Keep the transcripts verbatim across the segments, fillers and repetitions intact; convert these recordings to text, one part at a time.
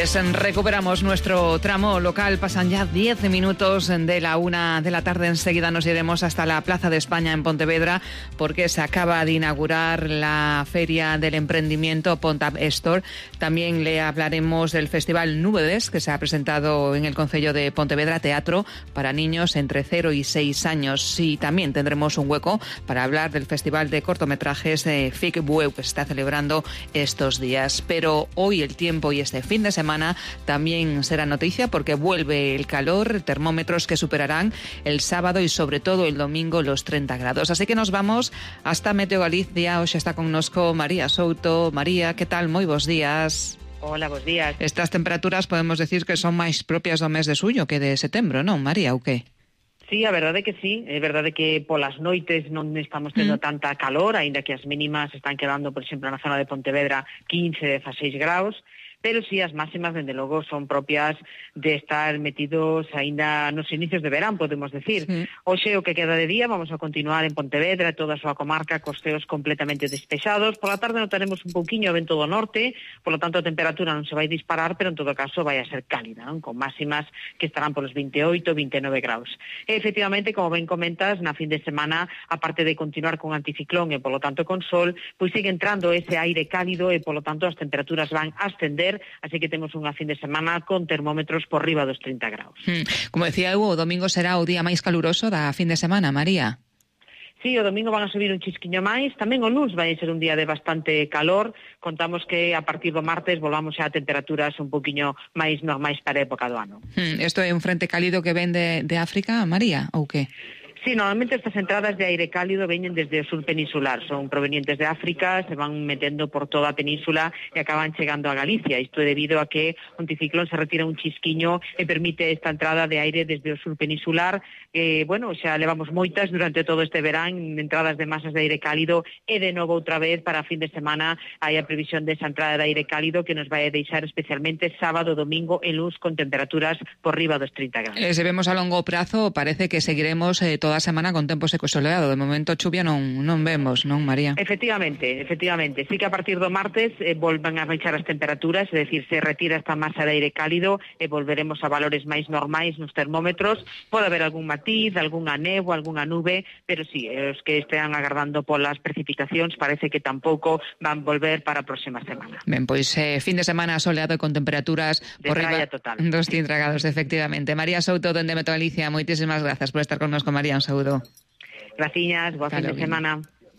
Pues recuperamos nuestro tramo local, pasan ya diez minutos de la una de la tarde, enseguida nos iremos hasta la Plaza de España en Pontevedra porque se acaba de inaugurar la Feria del Emprendimiento Pontab Store. También le hablaremos del Festival Núbedes que se ha presentado en el concello de Pontevedra, teatro para niños entre cero y seis años, y también tendremos un hueco para hablar del Festival de Cortometrajes de F I C Bueu que se está celebrando estos días. Pero hoy el tiempo y este fin de semana también será noticia porque vuelve el calor, termómetros que superarán el sábado y sobre todo el domingo los treinta grados. Así que nos vamos hasta Meteo Galicia. Hoy está connosco María Souto. María, que tal? Moi bos días. Hola, bos días. Estas temperaturas podemos decir que son máis propias do mes de suyo que de setembro, non, María, ou que? Sí, a verdade que sí, é verdade que polas noites non estamos tendo mm. tanta calor, aínda que as mínimas están quedando, por exemplo, na zona de Pontevedra quince, dezasseis graus, pero sí, as máximas, dende logo, son propias de estar metidos aínda nos inicios de verán, podemos decir. Sí. Hoxe, o que queda de día, vamos a continuar en Pontevedra, toda a súa comarca, cos ceos completamente despexados. Por la tarde notaremos un pouquiño o vento do norte, por lo tanto a temperatura non se vai disparar, pero en todo caso vai a ser cálida, non? Con máximas que estarán polos veintioito, veintinueve graus. E, efectivamente, como ben comentas, na fin de semana, aparte de continuar con anticiclón e, por lo tanto, con sol, pois sigue entrando ese aire cálido e, por lo tanto, as temperaturas van a ascender. Así que temos unha fin de semana con termómetros por riba dos treinta graus. Hmm. Como decía Hugo, o domingo será o día máis caluroso da fin de semana, María. Sí, o domingo van a subir un chisquiño máis, tamén o luns vai ser un día de bastante calor, contamos que a partir do martes volvamos xa a temperaturas un poquinho máis normais para a época do ano. Hmm. Isto é un frente cálido que ven de, de África, María, ou que? Sí, normalmente estas entradas de aire cálido veñen desde o sur peninsular, son provenientes de África, se van metendo por toda a península e acaban chegando a Galicia. Isto é debido a que un anticiclón se retira un chisquiño e permite esta entrada de aire desde o sur peninsular. Eh, bueno, xa levamos moitas durante todo este verán, entradas de masas de aire cálido, e de novo outra vez para a fin de semana hai a previsión desa entrada de aire cálido que nos vai a deixar especialmente sábado, domingo e luns con temperaturas por riba dos treinta grados. Eh, se vemos a longo prazo, parece que seguiremos eh, toda a semana con tempo seco e soleado. De momento chuvia non, non vemos, non, María? Efectivamente, efectivamente. Sí que a partir do martes eh, volvan a baixar as temperaturas, é dicir, se retira esta masa de aire cálido e volveremos a valores máis normais nos termómetros. Pode haber algún matiz, algunha néboa, algunha nube, pero sí, os que estean agardando polas precipitacións parece que tampouco van volver para a próxima semana. Ben, pois eh, fin de semana soleado e con temperaturas de por riba total. dos treinta grados, efectivamente. María Souto, dende Meteo Galicia, moitísimas grazas por estar connosco, María. Un saúdo. Gracias, buen fin de semana.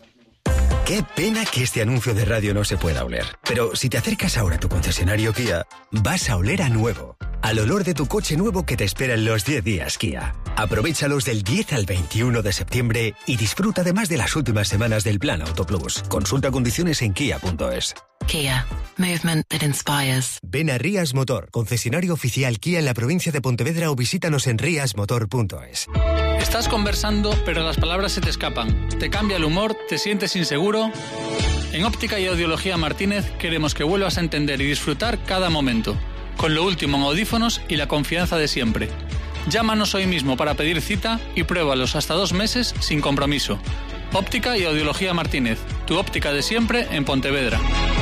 Qué pena que este anuncio de radio no se pueda oler. Pero si te acercas ahora a tu concesionario Kia, vas a oler a nuevo. Al olor de tu coche nuevo que te espera en los diez días Kia. Aprovéchalos del diez al veintiuno de septiembre y disfruta además de las últimas semanas del Plan Auto Plus. Consulta condiciones en kia punto es. Kia. Movement that inspires. Ven a Rías Motor, concesionario oficial Kia en la provincia de Pontevedra, o visítanos en rías motor punto es. Estás conversando, pero las palabras se te escapan. Te cambia el humor, te sientes inseguro. En Óptica y Audiología Martínez queremos que vuelvas a entender y disfrutar cada momento, con lo último en audífonos y la confianza de siempre. Llámanos hoy mismo para pedir cita y pruébalos hasta dos meses sin compromiso. Óptica y Audiología Martínez, tu óptica de siempre en Pontevedra.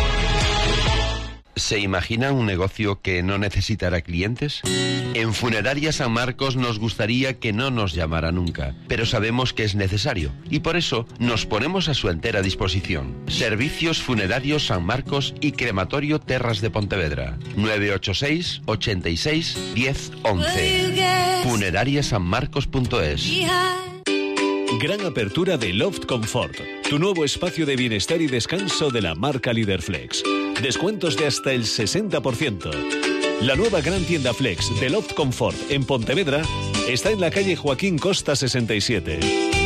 ¿Se imagina un negocio que no necesitará clientes? En Funeraria San Marcos nos gustaría que no nos llamara nunca, pero sabemos que es necesario y por eso nos ponemos a su entera disposición. Servicios Funerarios San Marcos y Crematorio Terras de Pontevedra. nueve ocho seis, ochenta y seis, diez, once. funeraria san marcos punto es. Gran apertura de Loft Comfort, tu nuevo espacio de bienestar y descanso de la marca Líder Flex. Descuentos de hasta el sesenta por ciento. La nueva gran tienda Flex de Loft Comfort en Pontevedra está en la calle Joaquín Costa sesenta y siete.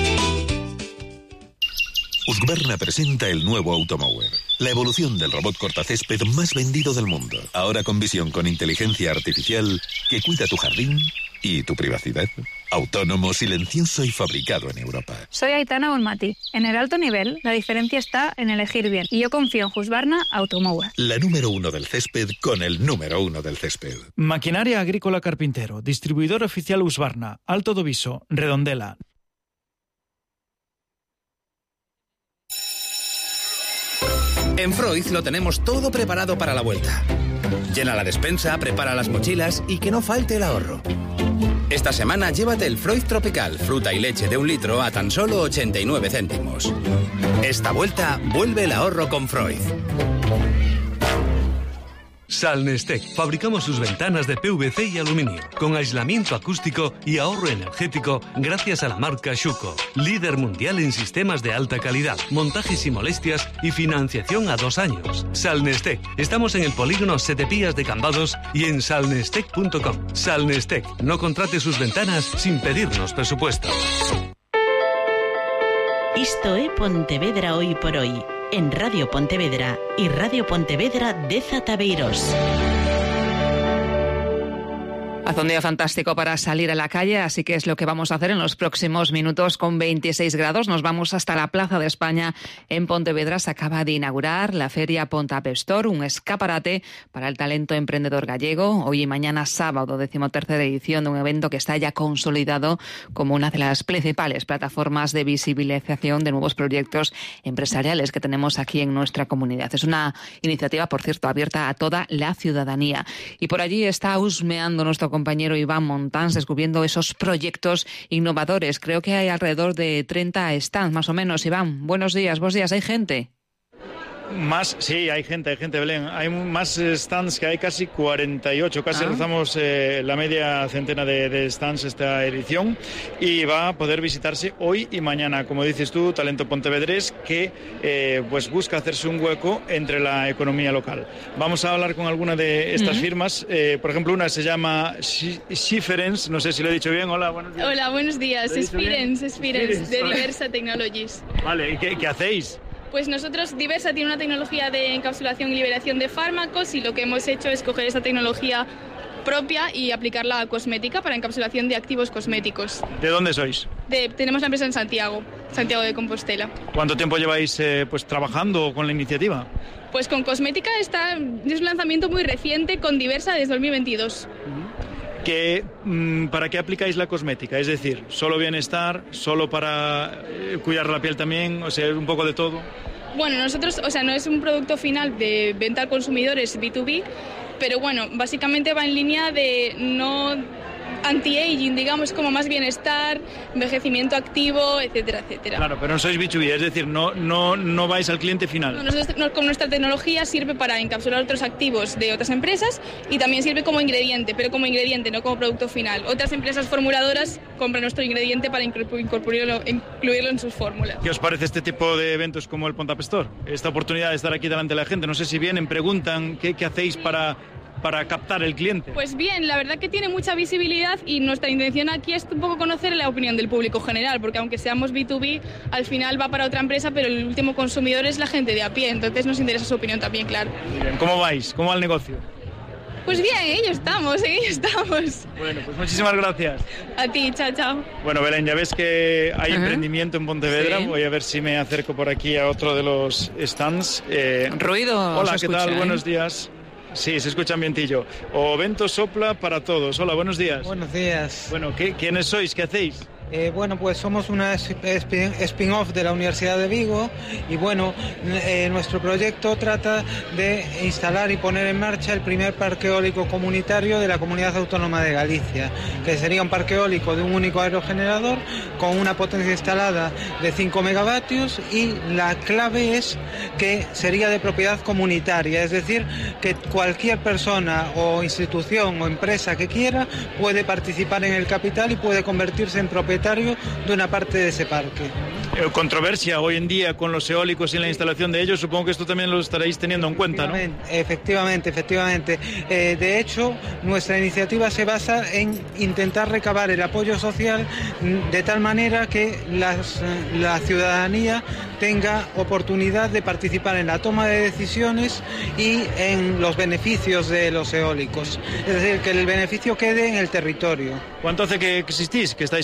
Husqvarna presenta el nuevo Automower, la evolución del robot cortacésped más vendido del mundo. Ahora con visión con inteligencia artificial que cuida tu jardín y tu privacidad. Autónomo, silencioso y fabricado en Europa. Soy Aitana Bonmati. En el alto nivel, la diferencia está en elegir bien. Y yo confío en Husqvarna Automower. La número uno del césped con el número uno del césped. Maquinaria Agrícola Carpintero. Distribuidor oficial Husqvarna. Alto do Viso. Redondela. En Freud lo tenemos todo preparado para la vuelta. Llena la despensa, prepara las mochilas y que no falte el ahorro. Esta semana llévate el Freud Tropical, fruta y leche de un litro a tan solo ochenta y nueve céntimos. Esta vuelta, vuelve el ahorro con Freud. Salnestec. Fabricamos sus ventanas de P V C y aluminio, con aislamiento acústico y ahorro energético gracias a la marca Schuco, líder mundial en sistemas de alta calidad, montajes y molestias y financiación a dos años. Salnestec. Estamos en el polígono Setepías de Cambados y en salnestec punto com. Salnestec. No contrate sus ventanas sin pedirnos presupuesto. Isto é Pontevedra hoy por hoy, en Radio Pontevedra y Radio Pontevedra de Zataveiros. Hace un día fantástico para salir a la calle, así que es lo que vamos a hacer en los próximos minutos con veintiséis grados. Nos vamos hasta la Plaza de España en Pontevedra. Se acaba de inaugurar la Feria Pontapestor, un escaparate para el talento emprendedor gallego. Hoy y mañana sábado, decimotercera edición de un evento que está ya consolidado como una de las principales plataformas de visibilización de nuevos proyectos empresariales que tenemos aquí en nuestra comunidad. Es una iniciativa, por cierto, abierta a toda la ciudadanía. Y por allí está husmeando nuestro compañero Iván Montans, descubriendo esos proyectos innovadores. Creo que hay alrededor de treinta stands, más o menos. Iván, buenos días, buenos días. ¿Hay gente? Más, sí, hay gente, hay gente, Belén. Hay más stands, que hay casi cuarenta y ocho, casi ah. rozamos eh, la media centena de, de stands esta edición, y va a poder visitarse hoy y mañana, como dices tú, talento pontevedrés que eh, pues busca hacerse un hueco entre la economía local. Vamos a hablar con alguna de estas uh-huh. firmas, eh, por ejemplo, una se llama Shiferens, no sé si lo he dicho bien. Hola, buenos días. Hola, buenos días. Spirens, Spirens, de Diversa Technologies. Vale, ¿y qué, qué hacéis? Pues nosotros, Diversa tiene una tecnología de encapsulación y liberación de fármacos, y lo que hemos hecho es coger esta tecnología propia y aplicarla a cosmética para encapsulación de activos cosméticos. ¿De dónde sois? De, tenemos la empresa en Santiago, Santiago de Compostela. ¿Cuánto tiempo lleváis eh, pues trabajando con la iniciativa? Pues con cosmética está, es un lanzamiento muy reciente con Diversa desde dos mil veintidós. Que, ¿Para qué aplicáis la cosmética? Es decir, ¿solo bienestar? ¿Solo para eh, cuidar la piel también? O sea, un poco de todo. Bueno, nosotros, o sea, no es un producto final de venta a consumidores B dos B, pero bueno, básicamente va en línea de no anti-aging, digamos, como más bienestar, envejecimiento activo, etcétera, etcétera. Claro, pero no sois B dos B, es decir, no, no, no vais al cliente final. No, nosotros, no, con nuestra tecnología sirve para encapsular otros activos de otras empresas, y también sirve como ingrediente, pero como ingrediente, no como producto final. Otras empresas formuladoras compran nuestro ingrediente para incorporarlo, incluirlo en sus fórmulas. ¿Qué os parece este tipo de eventos como el Pontapestor? Esta oportunidad de estar aquí delante de la gente. No sé si vienen, preguntan, ¿qué, qué hacéis para... para captar el cliente? Pues bien, la verdad que tiene mucha visibilidad, y nuestra intención aquí es un poco conocer la opinión del público general, porque aunque seamos B dos B, al final va para otra empresa, pero el último consumidor es la gente de a pie, entonces nos interesa su opinión también, claro. Bien, ¿cómo vais? ¿Cómo va el negocio? Pues bien, en ello estamos, en ello estamos. Bueno, pues muchísimas gracias. A ti, chao, chao. Bueno, Belén, ya ves que hay uh-huh. emprendimiento en Pontevedra. Sí. Voy a ver si me acerco por aquí a otro de los stands. Eh, Ruido. Hola, ¿qué escucha, tal? ¿eh? Buenos días. Sí, se escucha ambientillo. O Vento Sopla para todos. Hola, buenos días. Buenos días. Bueno, ¿qué, ¿quiénes sois? ¿Qué hacéis? Eh, bueno, pues somos una spin-off de la Universidad de Vigo, y bueno, eh, nuestro proyecto trata de instalar y poner en marcha el primer parque eólico comunitario de la Comunidad Autónoma de Galicia, que sería un parque eólico de un único aerogenerador con una potencia instalada de cinco megavatios, y la clave es que sería de propiedad comunitaria, es decir, que cualquier persona o institución o empresa que quiera puede participar en el capital y puede convertirse en propietario de una parte de ese parque. Eh, controversia hoy en día con los eólicos y la instalación de ellos, supongo que esto también lo estaréis teniendo en cuenta, ¿no? Efectivamente, efectivamente. Eh, de hecho, nuestra iniciativa se basa en intentar recabar el apoyo social de tal manera que las, la ciudadanía tenga oportunidad de participar en la toma de decisiones y en los beneficios de los eólicos. Es decir, que el beneficio quede en el territorio. ¿Cuánto hace que existís, que estáis en activo?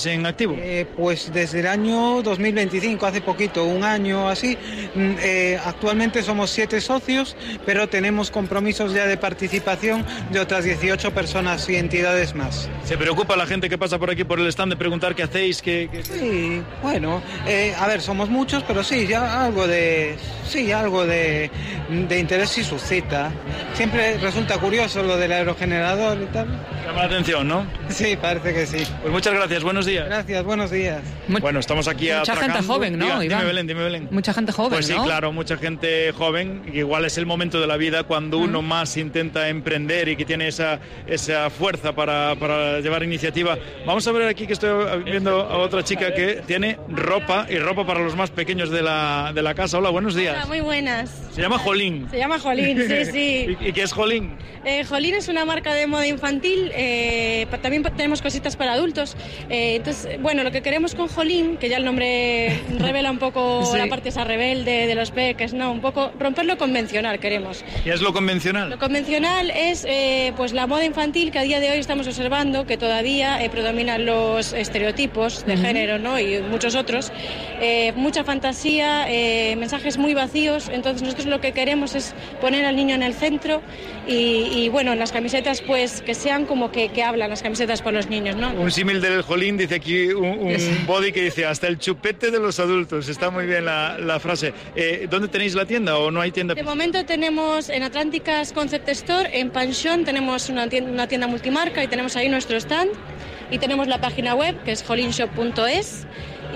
activo? Eh, pues desde el año dos mil veinticinco, hace poquito, un año así. Eh, actualmente somos siete socios, pero tenemos compromisos ya de participación de otras dieciocho personas y entidades más. ¿Se preocupa la gente que pasa por aquí por el stand de preguntar qué hacéis? Qué, qué... Sí, bueno, eh, a ver, somos muchos, pero sí, ya algo de, sí, algo de, de interés sí suscita. Siempre resulta curioso lo del aerogenerador y tal. Llama la atención, ¿no? Sí, parece que sí. Pues muchas gracias, buenos días. Gracias, buenos días. Bueno, estamos aquí Mucha atracando. gente joven, ¿no, Diga, Iván? Dime, Belén, dime, Belén. Mucha gente joven, Pues sí, ¿no? claro, mucha gente joven. Igual es el momento de la vida cuando uno más intenta emprender y que tiene esa, esa fuerza para, para llevar iniciativa. Vamos a ver aquí que estoy viendo a otra chica que tiene ropa y ropa para los más pequeños de la, de la casa. Hola, buenos días. Hola, muy buenas. Se llama Jolín. Se llama Jolín, sí, sí. ¿Y, y qué es Jolín? Eh, Jolín es una marca de moda infantil, eh, también tenemos cositas para adultos. Eh, entonces, bueno, lo que queremos con Jolín, que ya el nombre revela un poco Sí. la parte esa rebelde de los peques, ¿no? Un poco romper lo convencional queremos. ¿Qué es lo convencional? Lo convencional es eh, pues la moda infantil que a día de hoy estamos observando que todavía eh, predominan los estereotipos de Ujú. género, ¿no? Y muchos otros. Eh, mucha fantasía, eh, mensajes muy vacíos. Entonces nosotros lo que queremos es poner al niño en el centro y, y bueno, en las camisetas pues que sean como que, que hablan las camisetas por los niños, ¿no? Un símil del Jolín, dice aquí un, un body que dice hasta el chupete de los adultos. Está muy bien la, la frase. Eh, ¿Dónde tenéis la tienda o no hay tienda? De momento tenemos en Atlánticas Concept Store, en Panchón tenemos una tienda, una tienda multimarca y tenemos ahí nuestro stand y tenemos la página web que es jolinshop punto es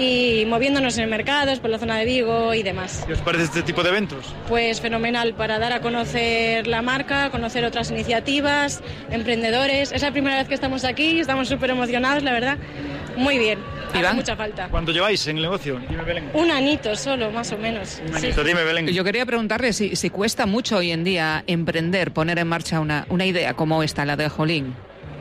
y moviéndonos en mercados por la zona de Vigo y demás. ¿Qué os parece este tipo de eventos? Pues fenomenal para dar a conocer la marca, conocer otras iniciativas, emprendedores. Es la primera vez que estamos aquí, estamos súper emocionados, la verdad. Muy bien, hace mucha falta. ¿Cuánto lleváis en el negocio? Dime, Belén. Un anito solo, más o menos. Un anito, dime, Belén. Yo quería preguntarle si, si cuesta mucho hoy en día emprender, poner en marcha una, una idea como esta, la de Jolín.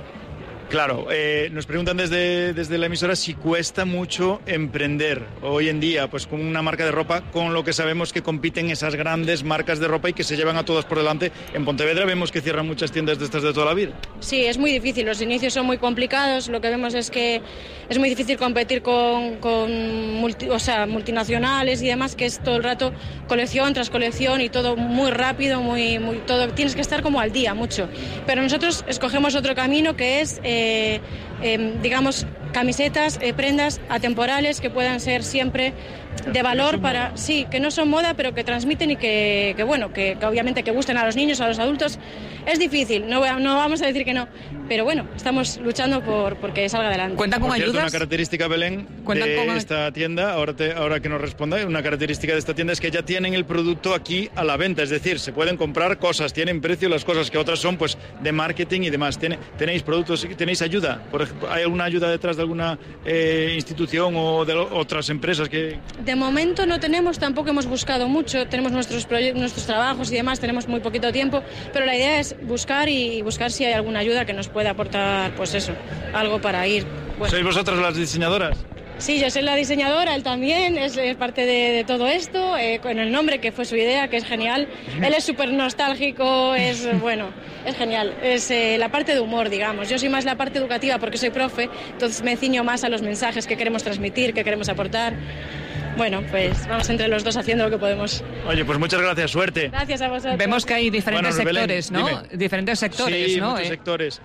Claro, eh, nos preguntan desde, desde la emisora si cuesta mucho emprender hoy en día, pues con una marca de ropa, con lo que sabemos que compiten esas grandes marcas de ropa y que se llevan a todas por delante. En Pontevedra vemos que cierran muchas tiendas de estas de toda la vida. Sí, es muy difícil, los inicios son muy complicados, lo que vemos es que es muy difícil competir con, con multi, o sea, multinacionales y demás, que es todo el rato colección tras colección y todo muy rápido, muy, muy todo, tienes que estar como al día mucho. Pero nosotros escogemos otro camino que es... Eh, Eh, eh, digamos, camisetas, eh, prendas atemporales que puedan ser siempre de valor para... Sí, que no son moda, pero que transmiten y que, que bueno, que, que obviamente que gusten a los niños, a los adultos. Es difícil, no, no vamos a decir que no, pero bueno, estamos luchando por porque salga adelante. ¿Cuentan con Por cierto, ayudas? Una característica, Belén, ¿Cuentan de con- esta tienda, ahora, te- ahora que nos responda, una característica de esta tienda es que ya tienen el producto aquí a la venta, es decir, se pueden comprar cosas, tienen precio las cosas que otras son pues de marketing y demás. Tiene- tenéis productos, tenéis ayuda, por ejemplo, ¿hay alguna ayuda detrás de alguna eh, institución o de lo- otras empresas que...? De momento no tenemos, tampoco hemos buscado mucho, tenemos nuestros proye- nuestros trabajos y demás, tenemos muy poquito tiempo, pero la idea es buscar y buscar si hay alguna ayuda que nos pueda aportar, pues eso, algo para ir. Bueno. ¿Sois vosotras las diseñadoras? Sí, yo soy la diseñadora, él también, es, es parte de, de todo esto, eh, con el nombre que fue su idea, que es genial. Él es súper nostálgico, es bueno, es genial. Es eh, la parte de humor, digamos. Yo soy más la parte educativa porque soy profe, entonces me ciño más a los mensajes que queremos transmitir, que queremos aportar. Bueno, pues vamos entre los dos haciendo lo que podemos. Oye, pues muchas gracias, suerte. Gracias a vosotros. Vemos que hay diferentes Bueno, Belén, sectores, ¿no? dime. Diferentes sectores, sí, ¿no? muchos Eh, sectores.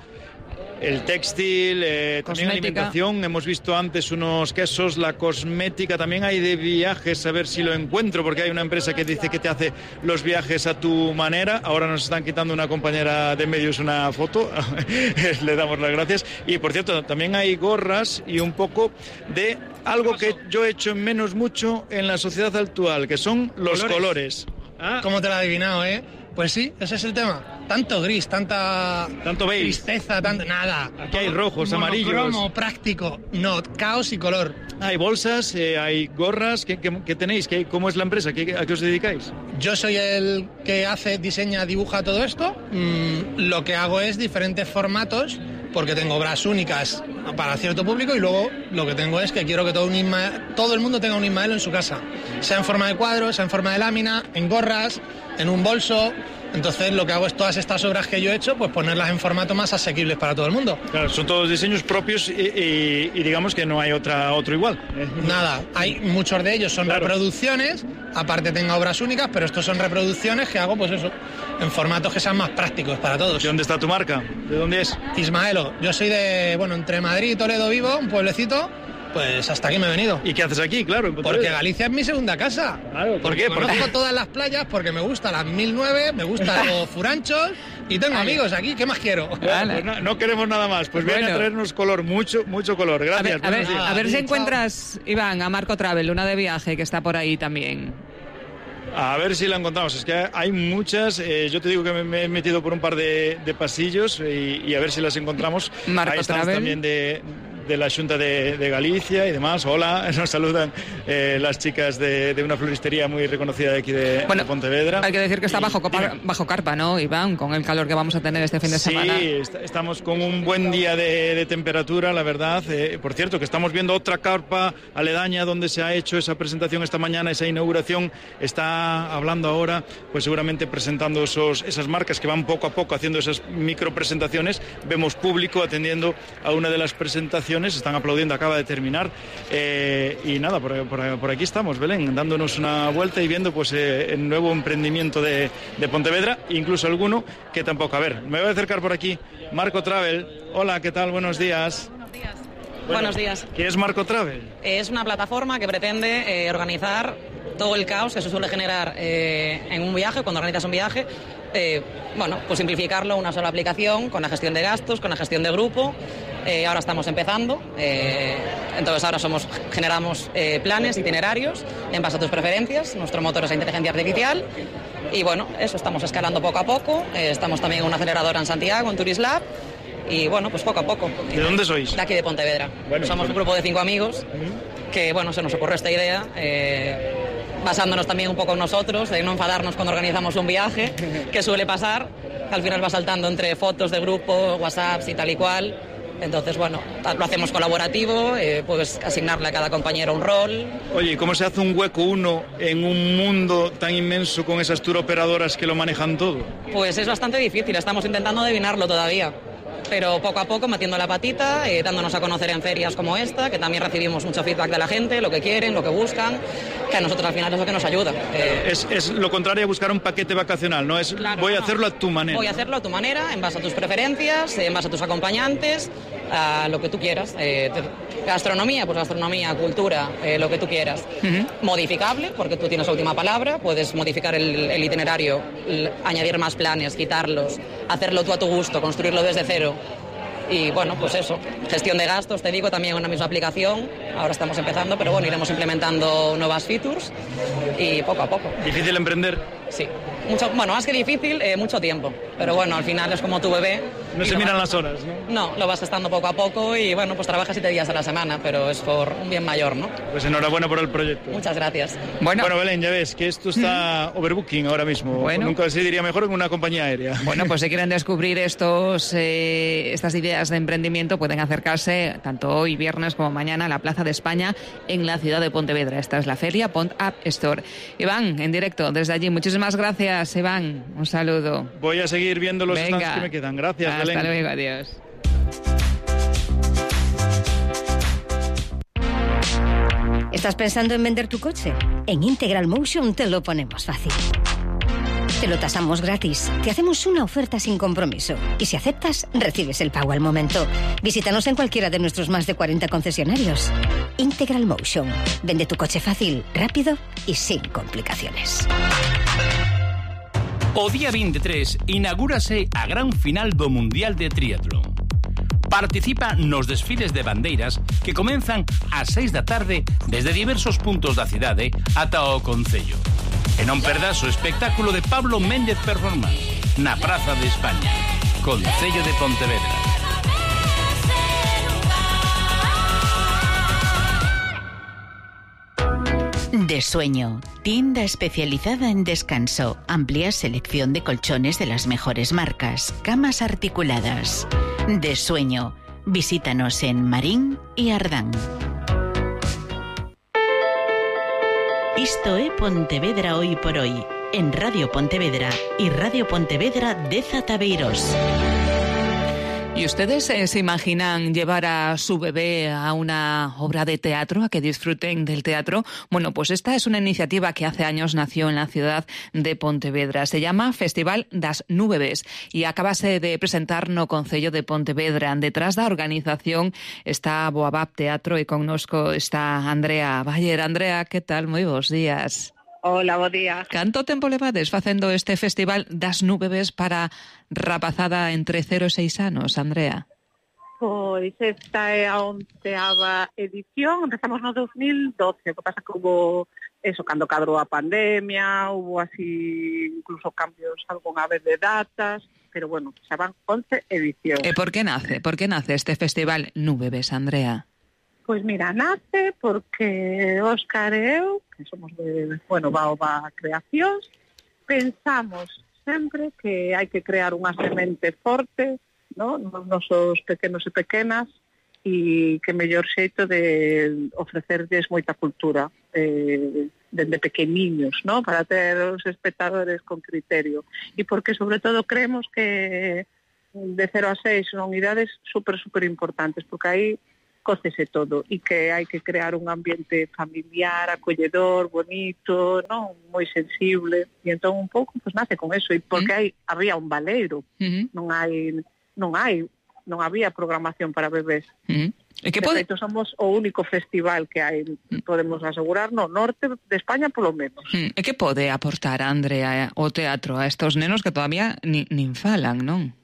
El textil, eh, también Cosmética. alimentación, hemos visto antes unos quesos, la cosmética, también hay de viajes, a ver si lo encuentro, porque hay una empresa que dice que te hace los viajes a tu manera. Ahora nos están quitando una compañera de medios una foto, le damos las gracias. Y por cierto, también hay gorras y un poco de algo que yo he hecho en menos mucho en la sociedad actual, que son los colores. Ah. ¿Cómo te lo he adivinado, eh? Pues sí, ese es el tema. Tanto gris, tanta tanto beige, tristeza, tanto nada. Aquí hay rojos, amarillos. Monocromo, práctico, no, caos y color. Hay bolsas, eh, hay gorras. ¿Qué, qué, qué tenéis? ¿Qué, ¿Cómo es la empresa? ¿Qué, ¿A qué os dedicáis? Yo soy el que hace, diseña, dibuja todo esto. Mm, lo que hago es diferentes formatos, porque tengo obras únicas para cierto público y luego lo que tengo es que quiero que todo, un Isma, todo el mundo tenga un Ismael en su casa. Sea en forma de cuadro, sea en forma de lámina, en gorras, en un bolso, Entonces lo que hago es todas estas obras que yo he hecho, pues ponerlas en formato más asequibles para todo el mundo. Claro, son todos diseños propios y, y, y digamos que no hay otra otro igual. Nada, hay muchos de ellos son claro. reproducciones, aparte tengo obras únicas, pero estos son reproducciones que hago, pues eso, en formatos que sean más prácticos para todos. ¿De dónde está tu marca? ¿De dónde es? Ismaelo. Yo soy de, bueno, entre Madrid y Toledo vivo, un pueblecito. Pues hasta aquí me he venido. ¿Y qué haces aquí? Claro, porque Galicia es mi segunda casa. Claro, ¿por qué? Conozco ¿Por qué? todas las playas porque me gustan las mil nueve, me gustan los furanchos y tengo amigos aquí. ¿Qué más quiero? Bueno, pues no, no queremos nada más. Pues bueno. Viene a traernos color, mucho, mucho color. Gracias. A ver, a ver, a ver si encuentras, Iván, a Marco Travel, una de viaje que está por ahí también. A ver si la encontramos. Es que hay muchas. Eh, yo te digo que me, me he metido por un par de, de pasillos y, y a ver si las encontramos. Marco Ahí estamos Travel. También de, de la Xunta de, de Galicia y demás. Hola, nos saludan eh, las chicas de, de una floristería muy reconocida de aquí de, bueno, de Pontevedra. Hay que decir que está y, bajo, copa, bajo carpa, ¿no, Iván? Con el calor que vamos a tener este fin de sí, semana. Sí, est estamos con un buen día de, de temperatura, la verdad. Eh, por cierto, que estamos viendo otra carpa aledaña donde se ha hecho esa presentación esta mañana, esa inauguración. Está hablando ahora, pues seguramente presentando esos, esas marcas que van poco a poco haciendo esas micro presentaciones. Vemos público atendiendo a una de las presentaciones, están aplaudiendo, acaba de terminar. Eh, y nada, por, por, por aquí estamos, Belén, dándonos una vuelta y viendo pues eh, el nuevo emprendimiento de, de Pontevedra, incluso alguno que tampoco. A ver, me voy a acercar por aquí. Marco Travel, hola, ¿qué tal? Buenos días. Buenos días. Bueno, Buenos días. ¿Qué es Marco Travel? Es una plataforma que pretende eh, organizar todo el caos que se suele generar eh, en un viaje, cuando organizas un viaje. Eh, bueno, pues simplificarlo, una sola aplicación, con la gestión de gastos, con la gestión de grupo. Eh, ahora estamos empezando, eh, entonces ahora somos, generamos eh, planes, itinerarios, en base a tus preferencias. Nuestro motor es inteligencia artificial. Y bueno, eso, estamos escalando poco a poco. Eh, estamos también en una aceleradora en Santiago, en Tourist Lab. Y bueno, pues poco a poco. ¿De dónde sois? De aquí de Pontevedra. Bueno, somos un grupo de cinco amigos que, bueno, se nos ocurrió esta idea, eh, basándonos también un poco en nosotros, de no enfadarnos cuando organizamos un viaje, que suele pasar, que al final va saltando entre fotos de grupo, WhatsApps y tal y cual. Entonces, bueno, lo hacemos colaborativo, eh, puedes asignarle a cada compañero un rol. Oye, ¿cómo se hace un hueco uno en un mundo tan inmenso con esas tour operadoras que lo manejan todo? Pues es bastante difícil, estamos intentando adivinarlo todavía. Pero poco a poco metiendo la patita, eh, dándonos a conocer en ferias como esta, que también recibimos mucho feedback de la gente, lo que quieren, lo que buscan, que a nosotros al final es lo que nos ayuda. Eh, es, es lo contrario a buscar un paquete vacacional, ¿no? Es claro, voy no, a hacerlo a tu manera. Voy a hacerlo a tu manera, en base a tus preferencias, en base a tus acompañantes, a lo que tú quieras. Eh, gastronomía, pues gastronomía, cultura, eh, lo que tú quieras. Uh-huh. Modificable, porque tú tienes la última palabra, puedes modificar el, el itinerario, el, añadir más planes, quitarlos, hacerlo tú a tu gusto, construirlo desde cero. Y bueno, pues eso, gestión de gastos, te digo, también una misma aplicación. Ahora estamos empezando, pero bueno, iremos implementando nuevas features y poco a poco. ¿Difícil emprender? Sí, mucho, bueno, más que difícil, eh, mucho tiempo. Pero bueno, al final es como tu bebé. No se miran las horas, ¿no? No, lo vas gestando poco a poco y bueno, pues trabajas siete días a la semana, pero es por un bien mayor, ¿no? Pues enhorabuena por el proyecto. Muchas gracias. Bueno, bueno Belén, ya ves que esto está overbooking ahora mismo. Bueno. Nunca se diría mejor que una compañía aérea. Bueno, pues si quieren descubrir estos, eh, estas ideas de emprendimiento, pueden acercarse tanto hoy viernes como mañana a la Plaza de España en la ciudad de Pontevedra. Esta es la feria Pont App Store. Iván, en directo desde allí. Muchísimas gracias, Iván. Un saludo. Voy a seguir viendo los Venga. stands que me quedan. Gracias, Hasta Belén. Hasta luego, adiós. ¿Estás pensando en vender tu coche? En Integral Motion te lo ponemos fácil. Te lo tasamos gratis, te hacemos una oferta sin compromiso y si aceptas, recibes el pago al momento. Visítanos en cualquiera de nuestros más de cuarenta concesionarios. Integral Motion. Vende tu coche fácil, rápido y sin complicaciones. O día veintitrés inaugúrase a gran final do Mundial de Triatlón. Participa nos desfiles de bandeiras que comenzan ás seis da tarde desde diversos puntos da cidade ata o Concello. E non perdas o espectáculo de Pablo Méndez Performance na Praza de España, Concello de Pontevedra. De Sueño, tienda especializada en descanso, amplia selección de colchones de las mejores marcas, camas articuladas. De Sueño, visítanos en Marín y Ardán. Isto é Pontevedra hoy por hoy, en Radio Pontevedra y Radio Pontevedra de Zataveiros. ¿Y ustedes eh, se imaginan llevar a su bebé a una obra de teatro, a que disfruten del teatro? Bueno, pues esta es una iniciativa que hace años nació en la ciudad de Pontevedra. Se llama Festival das Núbebes y acabase de presentar no Concello de Pontevedra. Detrás da organización está Boabab Teatro e connosco está Andrea Bayer. Andrea, que tal? Moi bons días. Hola, bo día. Canto tempo levades facendo este Festival das Núbebes para rapazada entre cero e seis anos, Andrea? Pois esta é a onceava edición, empezamos no dos mil doce, o que pasa que hubo eso, cando cadrou a pandemia, hubo así incluso cambios algunha vez de datas, pero bueno, xa van once edicións. E por que nace? Por que nace este Festival Núbebes, Andrea? Pois mira, nace porque Óscar e eu, que somos de, bueno, Baobab Creacións, pensamos sempre que hai que crear unha semente forte, ¿no?, nos nosos pequenos e pequenas, e que mellor xeito de ofrecerlles moita cultura eh, dende pequeniños, ¿no?, para ter os espectadores con criterio. E porque, sobre todo, creemos que de cero a seis son idades super, super importantes, porque aí cócese todo e que hai que crear un ambiente familiar, acolledor, bonito, non moi sensible, e entón un pouco pues nace con eso, e porque hai había un baleiro, uh-huh. non hai non hai non había programación para bebés. Uh-huh. E que pode... De feito, somos o único festival que hai, podemos asegurar, no norte de España polo menos. Uh-huh. E que pode aportar, Andrea, o teatro a estos nenos que todavía ni, nin falan, non?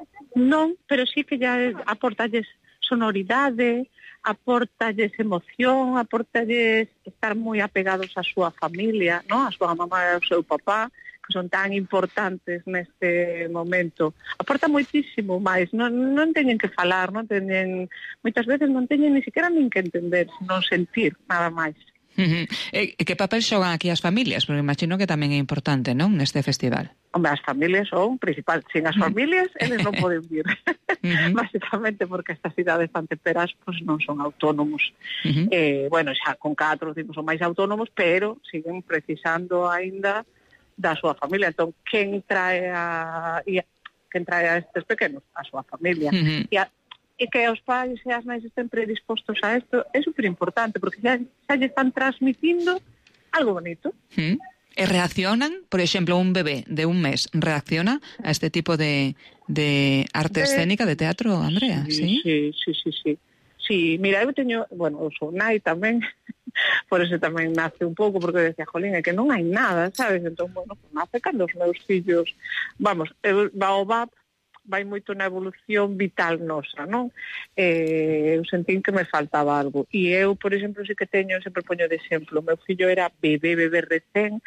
Non, pero sí que ya aportalles sonoridade, aportalles emoción, aportalles estar moi apegados á súa familia, ¿no?, a súa mamá e ao seu papá, que son tan importantes neste momento. Aporta moitísimo máis, non, non teñen que falar, non teñen, moitas veces non teñen ni siquiera nin que entender, non sentir nada máis. Uh-huh. E que papel xogan aquí as familias? Porque imagino que tamén é importante, non, neste festival. Hombre, as familias son principal. Sin as familias, eles non poden vir. Uh-huh. Básicamente porque estas cidades tan temperas pues, non son autónomos. Uh-huh. Eh, bueno, xa con catro tipo, son máis autónomos, pero siguen precisando aínda da súa familia. Entón, quen trae a, e, quen trae a estes pequenos? A súa familia. Uh-huh. E a, e que os pais e as nais estén predispostos a isto é super importante, porque xa, xa lle están transmitindo algo bonito. ¿Mm? E reaccionan, por exemplo, un bebé de un mes reacciona a este tipo de, de arte de... escénica, de teatro, Andrea, sí? Sí, sí, sí, sí. Sí, mira, eu teño, bueno, o son nai tamén, por eso tamén nace un pouco, porque decía, jolín, é que non hai nada, sabes? Entón, bueno, pues nace cando os meus fillos, vamos, eu, Baobab, vai moito na evolución vital nosa, non? Eh, eu sentín que me faltaba algo. E eu, por exemplo, sí que teño, sempre poño de exemplo, o meu fillo era bebé, bebé recén,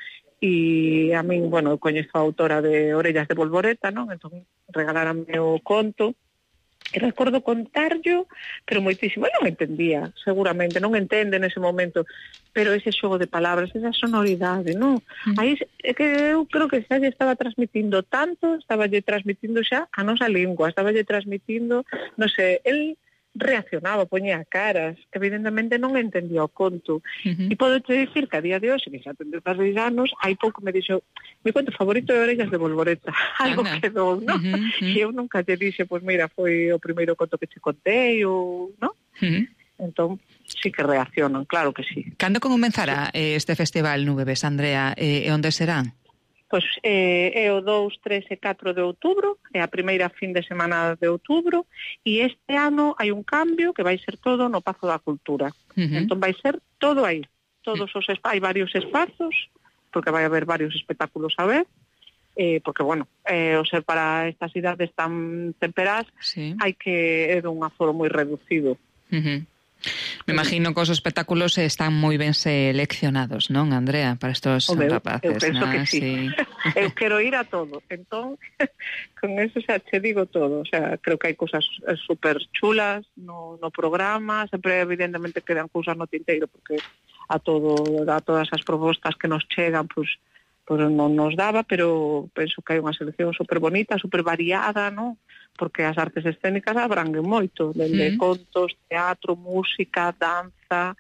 e a min, bueno, eu coñezo a autora de Orellas de Bolboreta, non? Entón, regalarame o conto, e recordo contarlo, pero moitísimo, eu non entendía, seguramente, non entende nese momento, pero ese xogo de palabras, esa sonoridade, non? Mm. Aí é que eu creo que xa lle estaba transmitindo tanto, estaba lle transmitindo xa a nosa lingua, estaba lle transmitindo, non sei, el reaccionaba, poñía caras, evidentemente non entendía o conto. Uh-huh. E podo te dicir que a día de hoxe, que xa ten dezasseis anos, hai pouco me dixo, mi conto favorito é Orellas de Bolboreta. Algo Ana. Quedou, non? Uh-huh, uh-huh. E eu nunca te dixe, pois pues mira, foi o primeiro conto que te contei, ou, non? Uh-huh. Entón, sí que reaccionan, claro que sí. Cando comenzará este festival Núbebes, Andrea, e onde serán? Pois eh, é o dous, tres e catro de outubro, é a primeira fin de semana de outubro, e este ano hai un cambio que vai ser todo no Pazo da Cultura. Uh-huh. Entón vai ser todo aí, todos os espa- hai varios espazos, porque vai haber varios espectáculos a ver, eh, porque, bueno, eh, o ser para estas idades tan temperás, sí. hai que é dun aforo moi reducido. Uh-huh. Me imagino que os espectáculos están moi ben seleccionados, non, Andrea, para estos o meu, rapaces, eu penso ¿no? que sí. sí. Eu quero ir a todo, entón, con eso xa te digo todo, o sea, creo que hai cousas super chulas no, no programa, sempre evidentemente quedan cousas no tinteiro, porque a todo, a todas as propostas que nos chegan, pues, pues non nos daba, pero penso que hai unha selección super bonita, super variada, non? Porque as artes escénicas abranguen moito, dende mm. contos, teatro, música, danza,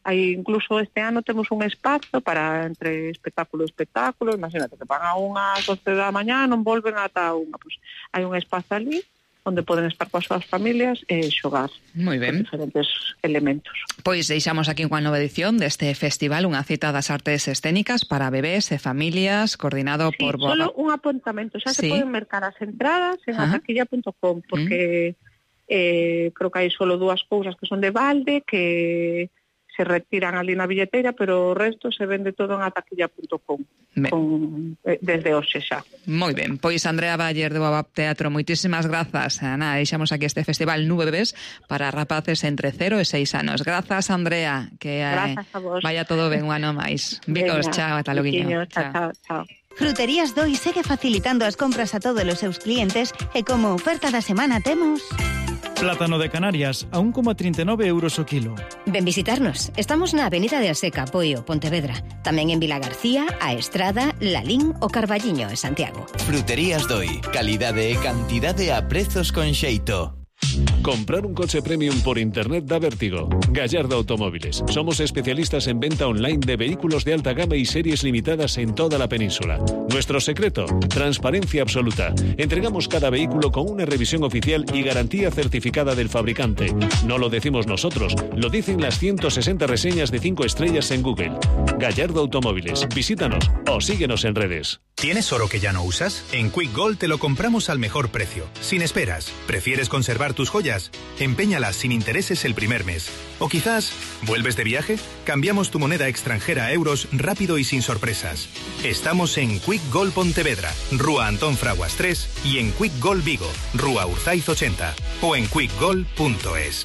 Aí incluso este ano temos un espazo para entre espectáculo e espectáculo, imagínate que van a unha ás doce da mañá, non volven ata unha, pois hai un espazo ali onde poden estar coas súas familias e xogar moi ben diferentes elementos. Pois deixamos aquí unha nova edición deste festival, unha cita das artes escénicas para bebés e familias, coordinado sí, por... Solo un apuntamento, xa sí. se poden mercar as entradas en Ajá. ataquilla punto com, porque mm. eh, creo que hai solo dúas cousas que son de balde, que se retiran ali na billeteira, pero o resto se vende todo en ataquilla punto com, con, eh, desde hoxe xa. Moi ben, pois Andrea Bayer do Abab Teatro, moitísimas grazas. Ana, deixamos aquí este festival Nube Bebés para rapaces entre cero e seis anos. Grazas, Andrea, que eh, vaya todo ben un ano máis. Bicos, chao, ata loguiño. Chao, chao, chao. Fruterías Doi segue facilitando as compras a todos os seus clientes e como oferta da semana temos... Plátano de Canarias a un coma trinta e nove euros o kilo. Ven visitarnos. Estamos na Avenida de Aseca, Poio, Pontevedra. Tamén en Vila García, A Estrada, Lalín o Carballiño e Santiago. Fruterías Doi. Calidade e cantidade a prezos con xeito. Comprar un coche premium por internet da vértigo. Gallardo Automóviles. Somos especialistas en venta online de vehículos de alta gama y series limitadas en toda la península. Nuestro secreto, transparencia absoluta. Entregamos cada vehículo con una revisión oficial y garantía certificada del fabricante. No lo decimos nosotros, lo dicen las ciento sesenta reseñas de cinco estrellas en Google. Gallardo Automóviles. Visítanos o síguenos en redes. ¿Tienes oro que ya no usas? En Quick Gold te lo compramos al mejor precio, sin esperas. ¿Prefieres conservar tus joyas? Empeñalas sin intereses el primer mes. O quizás, ¿vuelves de viaje? Cambiamos tu moneda extranjera a euros rápido y sin sorpresas. Estamos en Quick Gold Pontevedra, Rúa Antón Fraguas tres y en Quick Gold Vigo, Rúa Urzaiz ochenta o en quick gold punto es.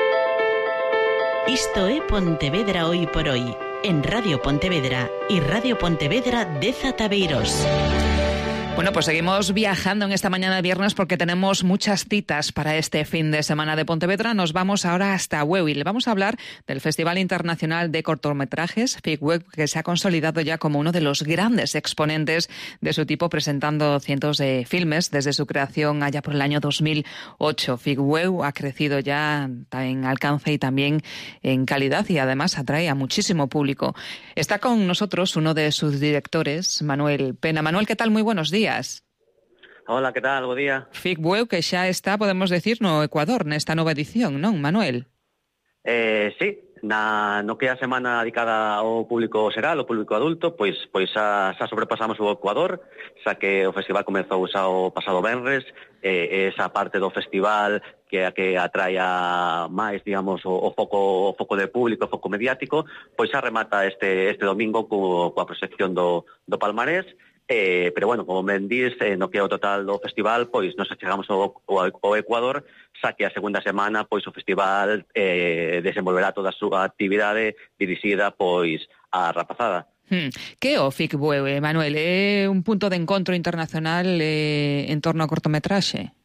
Isto é Pontevedra hoy por hoy, en Radio Pontevedra y Radio Pontevedra de Zataveiros. Bueno, pues seguimos viajando en esta mañana de viernes porque tenemos muchas citas para este fin de semana de Pontevedra. Nos vamos ahora hasta Hueuil. Vamos a hablar del Festival Internacional de Cortometrajes, FICWEU, que se ha consolidado ya como uno de los grandes exponentes de su tipo, presentando cientos de filmes desde su creación allá por el año dos mil ocho. FICWEU ha crecido ya en alcance y también en calidad y además atrae a muchísimo público. Está con nosotros uno de sus directores, Manuel Pena. Manuel, ¿qué tal? Muy buenos días. Hola, que tal? Bo día. FICWEU, que xa está, podemos decir, no Ecuador, nesta nova edición, non, Manuel? Eh, sí, na, no que a semana dedicada ao público xeral, ao público adulto, pois pois xa, xa sobrepasamos o Ecuador, xa que o festival comezou xa o pasado venres, eh, esa parte do festival que a que atrae a máis, digamos, o, o foco o foco de público, o foco mediático, pois xa remata este este domingo co, coa proxección do, do Palmarés. Eh, pero bueno, como ben dís, eh, no que é o total do festival, pois nos chegamos ao, ao, ao Ecuador, xa que a segunda semana, pois o festival eh, desenvolverá toda a súa actividade dirixida, pois, á rapazada. Hmm. Que é o FICWEU, eh, Manuel? É un punto de encontro internacional eh, en torno ao cortometraxe?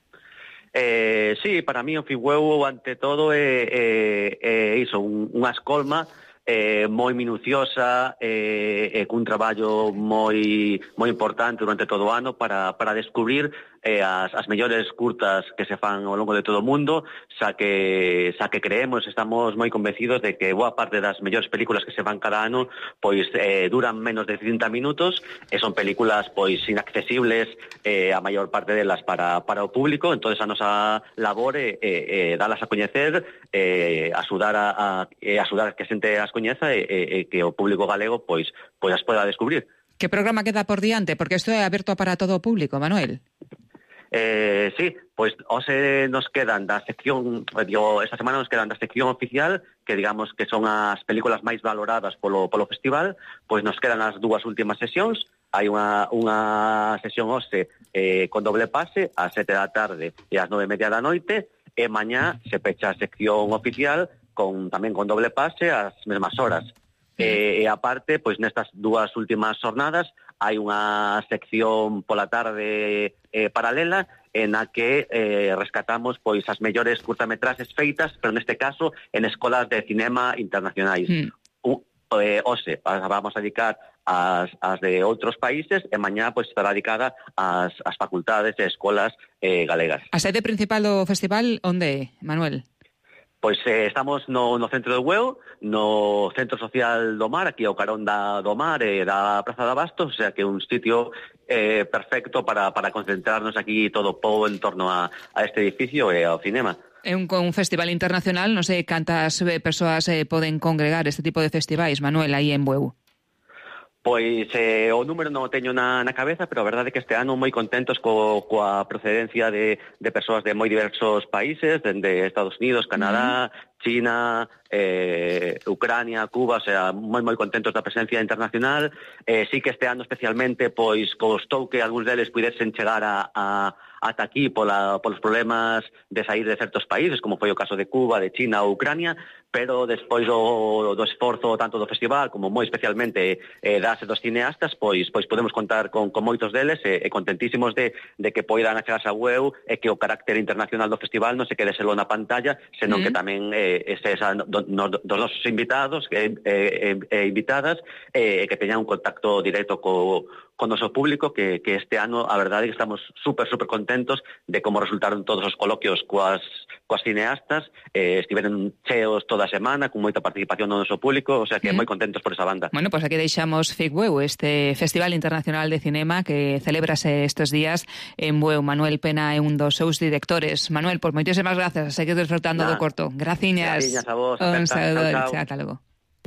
Eh, sí, para mí o FICWEU, ante todo, é, é, é iso, un, unha escolma eh, moi minuciosa e eh, eh, cun traballo moi moi importante durante todo o ano para, para descubrir eh, as, as mellores curtas que se fan ao longo de todo o mundo, xa que, xa que creemos, estamos moi convencidos de que boa parte das mellores películas que se van cada ano pois eh, duran menos de trinta minutos e son películas pois inaccesibles eh, a maior parte delas para, para o público. Entonces a nosa labor é eh, eh, dalas a coñecer, eh, axudar a, a, eh, axudar a que a xente as coñeza e, e, e que o público galego pois, pois as poda descubrir. Que programa queda por diante? Porque isto é aberto para todo o público, Manuel. Eh, sí, pois hoxe nos quedan da sección, digo, esta semana nos quedan da sección oficial, que digamos que son as películas máis valoradas polo, polo festival, pois nos quedan as dúas últimas sesións. Hai unha, unha sesión hoxe eh, con doble pase, ás sete da tarde e ás nove e media da noite, e mañá se pecha a sección oficial con tamén con doble pase ás mesmas horas. E, e aparte, pois nestas dúas últimas jornadas hai unha sección pola tarde eh, paralela en a que eh, rescatamos pois as mellores curtametraxes feitas, pero neste caso en escolas de cinema internacionais. Mm. U, eh, ose, vamos a dedicar as, as de outros países e mañá pois estará dedicada ás, ás facultades e escolas eh, galegas. A sede principal do festival onde é, Manuel? Pois eh, estamos no, no centro do Bueu, no Centro Social do Mar, aquí ao carón da, do Mar e eh, da Praza de Abastos, o sea que é un sitio eh, perfecto para, para concentrarnos aquí todo o pobo en torno a, a este edificio e ao cinema. É un, un festival internacional, non sei cantas eh, persoas eh, poden congregar este tipo de festivais, Manuel, aí en Bueu. Pois eh, o número non o teño na, na cabeza, pero a verdade é que este ano moi contentos co, coa procedencia de, de persoas de moi diversos países, dende Estados Unidos, Canadá, uh-huh. China, eh, Ucrania, Cuba, o sea, moi moi contentos da presencia internacional. Eh, sí que este ano especialmente, pois, costou que algúns deles pudesen chegar a, a ata aquí pola, polos problemas de sair de certos países, como foi o caso de Cuba, de China ou Ucrania, pero despois do, do esforzo tanto do festival como moi especialmente eh, das e dos cineastas, pois pois podemos contar con, con moitos deles e, e contentísimos de, de que poidan achegarse a Bueu e que o carácter internacional do festival non se quede selo na pantalla, senón mm. que tamén eh, esa, do, no, dos nosos invitados e eh, eh, eh, invitadas e eh, que teñan un contacto directo co con o noso público, que, que este ano a verdade é que estamos super, super contentos de como resultaron todos os coloquios coas, coas cineastas, eh, estiveron cheos toda a semana, con moita participación do noso público, o sea que mm. moi contentos por esa banda. Bueno, pois pues aquí deixamos F I C Bueu, este Festival Internacional de Cinema que celebrase estes días en Bueu. Manuel Pena é un dos seus directores. Manuel, pois pues, moitísimas gracias, a seguir disfrutando nah. do corto. Graciñas. Graciñas a vos. Un saludo, ata logo.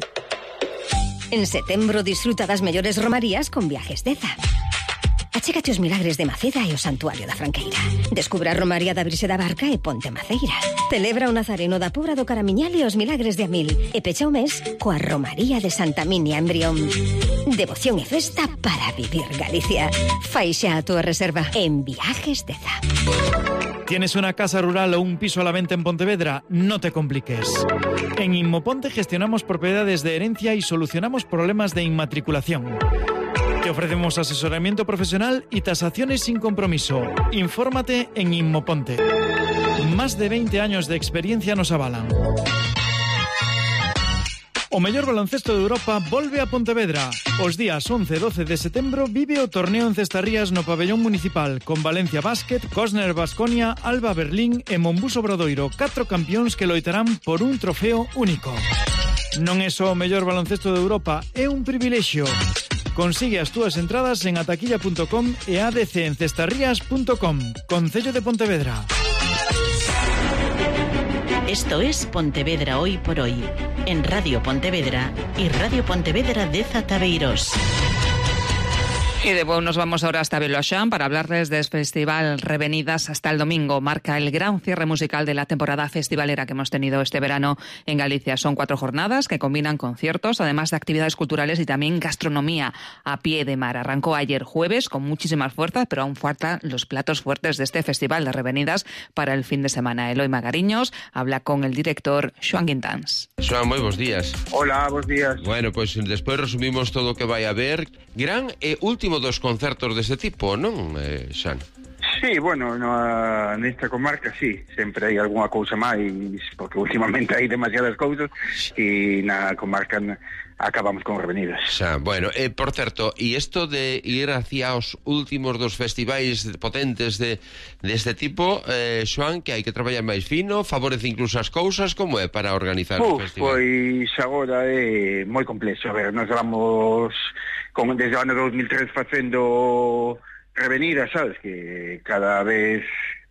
En setembro disfruta das mellores romarías con Viajes Deza. Achégate os milagres de Maceda e o Santuario da Franqueira. Descubra a Romaría da Brise da Barca e Ponte Maceira. Celebra o Nazareno da Pobra do Caramiñal e os milagres de Amil. E pecha o mes coa Romaría de Santa Minia en Brión. Devoción e festa para vivir Galicia. Fai xa a túa reserva en Viajes Deza. ¿Tienes una casa rural o un piso a la venta en Pontevedra? No te compliques. En Inmoponte gestionamos propiedades de herencia y solucionamos problemas de inmatriculación. Te ofrecemos asesoramiento profesional y tasaciones sin compromiso. Infórmate en Inmoponte. Más de veinte años de experiencia nos avalan. O mellor baloncesto de Europa volve a Pontevedra. Os días once e doce de setembro vive o torneo en Cestarrías no pabellón municipal con Valencia Basket, Cosner Baskonia, Alba Berlín e Monbus Obradoiro, catro campións que loitarán por un trofeo único. Non é só o mellor baloncesto de Europa, é un privilexio. Consigue as túas entradas en ataquilla punto com e a d c en cestarrías punto com. Concello de Pontevedra. Esto es Pontevedra Hoy por Hoy, en Radio Pontevedra y Radio Pontevedra de Zataveiros. Y de Bueu nos vamos ahora hasta Beloxán para hablarles del Festival Revenidas hasta el domingo. Marca el gran cierre musical de la temporada festivalera que hemos tenido este verano en Galicia. Son cuatro jornadas que combinan conciertos, además de actividades culturales y también gastronomía a pie de mar. Arrancó ayer jueves con muchísimas fuerzas, pero aún faltan los platos fuertes de este Festival de Revenidas para el fin de semana. Eloy Magariños habla con el director Xoán Quintáns. Xoán, moi bons días. Hola, bons días. Bueno, pois pues, despois resumimos todo o que vai haber. Gran e último dos concertos deste tipo, non, eh, Xan? Sí, bueno, no, nesta comarca sí, sempre hai algunha cousa máis, porque últimamente hai demasiadas cousas e na comarca acabamos con Revenidas. Xa, bueno, eh, por certo, e isto de ir hacia os últimos dos festivais potentes de deste tipo, eh, Xoán, que hai que traballar máis fino, favorece incluso as cousas, como é para organizar Uf, o festival? Pois agora é moi complexo, a ver, nos vamos como desde o ano dos mil tres facendo Revenidas, sabes, que cada vez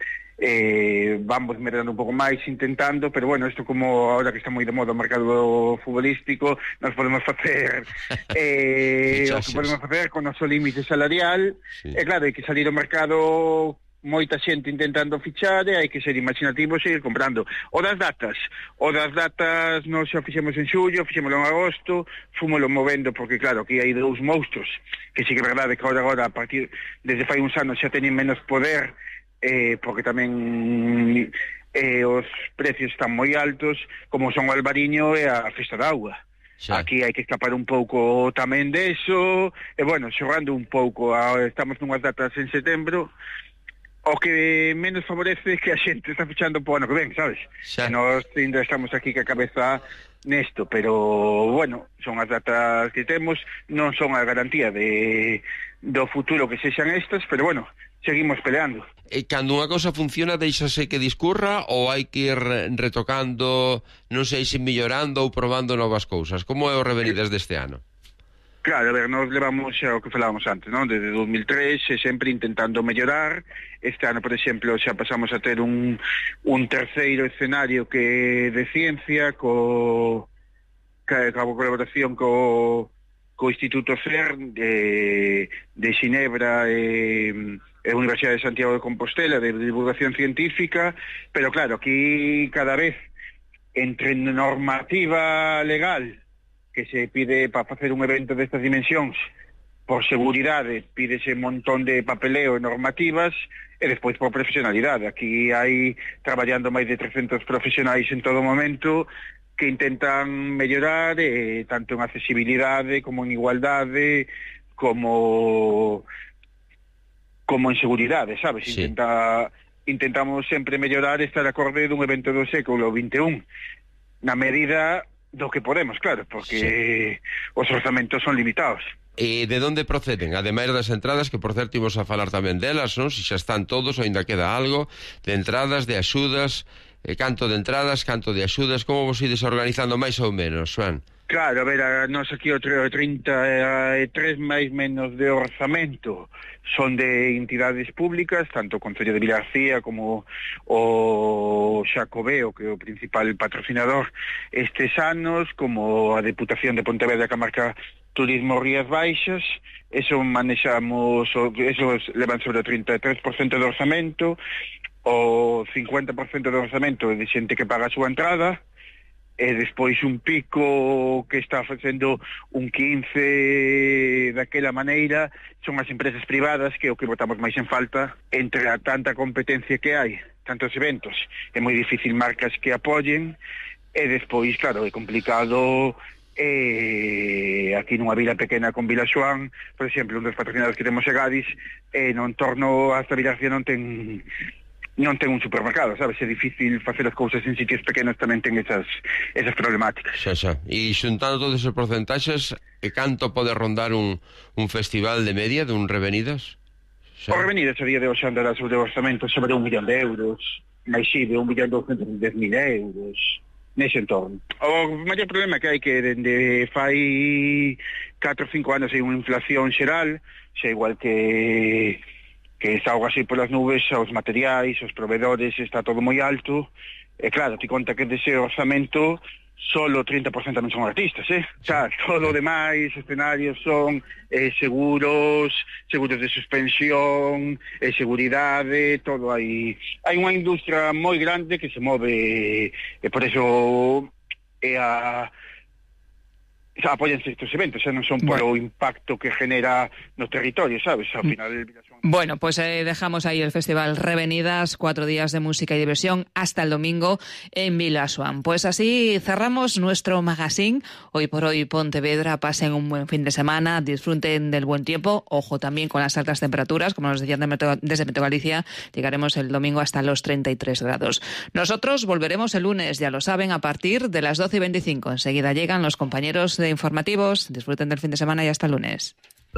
eh, vamos medrando un pouco máis intentando, pero bueno, isto como ahora que está moi de moda o mercado futbolístico, nos podemos facer eh, o que podemos facer con o noso límite salarial, sí. E claro, hai que salir ao mercado moita xente intentando fichar e hai que ser imaginativos e ir comprando. O das datas, o das datas non xa fixemos en xullo, fixémoslo en agosto, fúmolo movendo porque claro, aquí hai dous monstruos, que sí que é verdade que agora, agora a partir, desde fai uns anos xa teñen menos poder, eh, porque tamén eh, os precios están moi altos, como son o Albariño e a Festa da Agua. Xa. Aquí hai que escapar un pouco tamén deso, e bueno, xogando un pouco, a, estamos nunhas datas en setembro, o que menos favorece é que a xente está fichando po ano que ven, sabes? Xa. E nós ainda estamos aquí que a cabeza nesto, pero bueno, son as datas que temos, non son a garantía de do futuro que sexan estas, pero bueno, seguimos peleando. E cando unha cousa funciona, deixase que discurra ou hai que ir retocando, non sei se mellorando ou probando novas cousas? Como é o Revenidas deste ano? Claro, a ver, nos levamos xa o que falábamos antes, non? Desde dos mil tres, e sempre intentando mellorar. Este ano, por exemplo, xa pasamos a ter un, un terceiro escenario que de ciencia, co, ca, ca colaboración co, co Instituto CERN de, de Xinebra e, e a Universidade de Santiago de Compostela, de divulgación científica, pero claro, aquí cada vez entre normativa legal que se pide para facer un evento destas dimensións, por seguridade, pídese un montón de papeleo e normativas, e despois por profesionalidade. Aquí hai traballando máis de trescentos profesionais en todo momento que intentan mellorar eh, tanto en accesibilidade como en igualdade, como como en seguridade, sabes? Sí. Intenta, intentamos sempre mellorar e estar acorde dun evento do século vinte e un, na medida do que podemos, claro, porque sí, os orzamentos son limitados. E de onde proceden? Ademais das entradas, que por certo imos a falar tamén delas, non? Se xa están todos ou ainda queda algo, de entradas, de axudas, eh, canto de entradas, canto de axudas, como vos ides organizando máis ou menos, Xoán? Claro, a ver, a nos aquí o trinta e tres máis menos de orzamento son de entidades públicas, tanto o Concello de Vilarcía como o Xacobeo, que é o principal patrocinador estes anos, como a Deputación de Pontevedra que marca Turismo Rías Baixas. Eso manexamos, eso levan sobre o trinta e tres por cento do orzamento, o cincuenta por cento do orzamento de xente que paga a súa entrada, e despois un pico que está facendo un quince daquela maneira son as empresas privadas, que é o que botamos máis en falta entre a tanta competencia que hai, tantos eventos, é moi difícil marcas que apoyen, e despois, claro, é complicado. E aquí nunha vila pequena con Vila Xoán, por exemplo, un dos patrocinados que temos é Gadis, e no entorno hasta Vilarcía non ten non ten un supermercado, sabes? É difícil facer as cousas en sitios pequenos, tamén ten esas, esas problemáticas. Xa, xa. E xuntando todos os porcentaxes, e canto pode rondar un, un festival de media de un Revenidas? Xa. O Revenidas a día de hoxe andará sobre orzamento sobre un millón de euros, máis si de un millón doscientos e dez mil euros, nese entorno. O maior problema que hai que dende fai catro ou cinco anos hai unha inflación xeral, xa igual que que está algo así polas nubes, os materiais, os proveedores, está todo moi alto, e claro, te conta que dese orzamento solo o trinta por cento non son artistas, eh? O sea, todo o demais, escenarios son eh, seguros, seguros de suspensión, eh, seguridade, todo hai. Hai unha industria moi grande que se move, e por eso é a... xa apóyanse estes eventos, xa non son por bueno. o impacto que genera no territorio, sabes? Ao final el... Bueno, pues eh, dejamos ahí el Festival Revenidas, cuatro días de música y diversión hasta el domingo en Vila Xoán. Pues así cerramos nuestro magazine. Hoy por hoy Pontevedra, pasen un buen fin de semana, disfruten del buen tiempo, ojo también con las altas temperaturas, como nos decían de Meteo, desde Meteo Galicia, llegaremos el domingo hasta los treinta y tres grados. Nosotros volveremos el lunes, ya lo saben, a partir de las doce y veinticinco. Enseguida llegan los compañeros de informativos. Disfruten del fin de semana y hasta el lunes.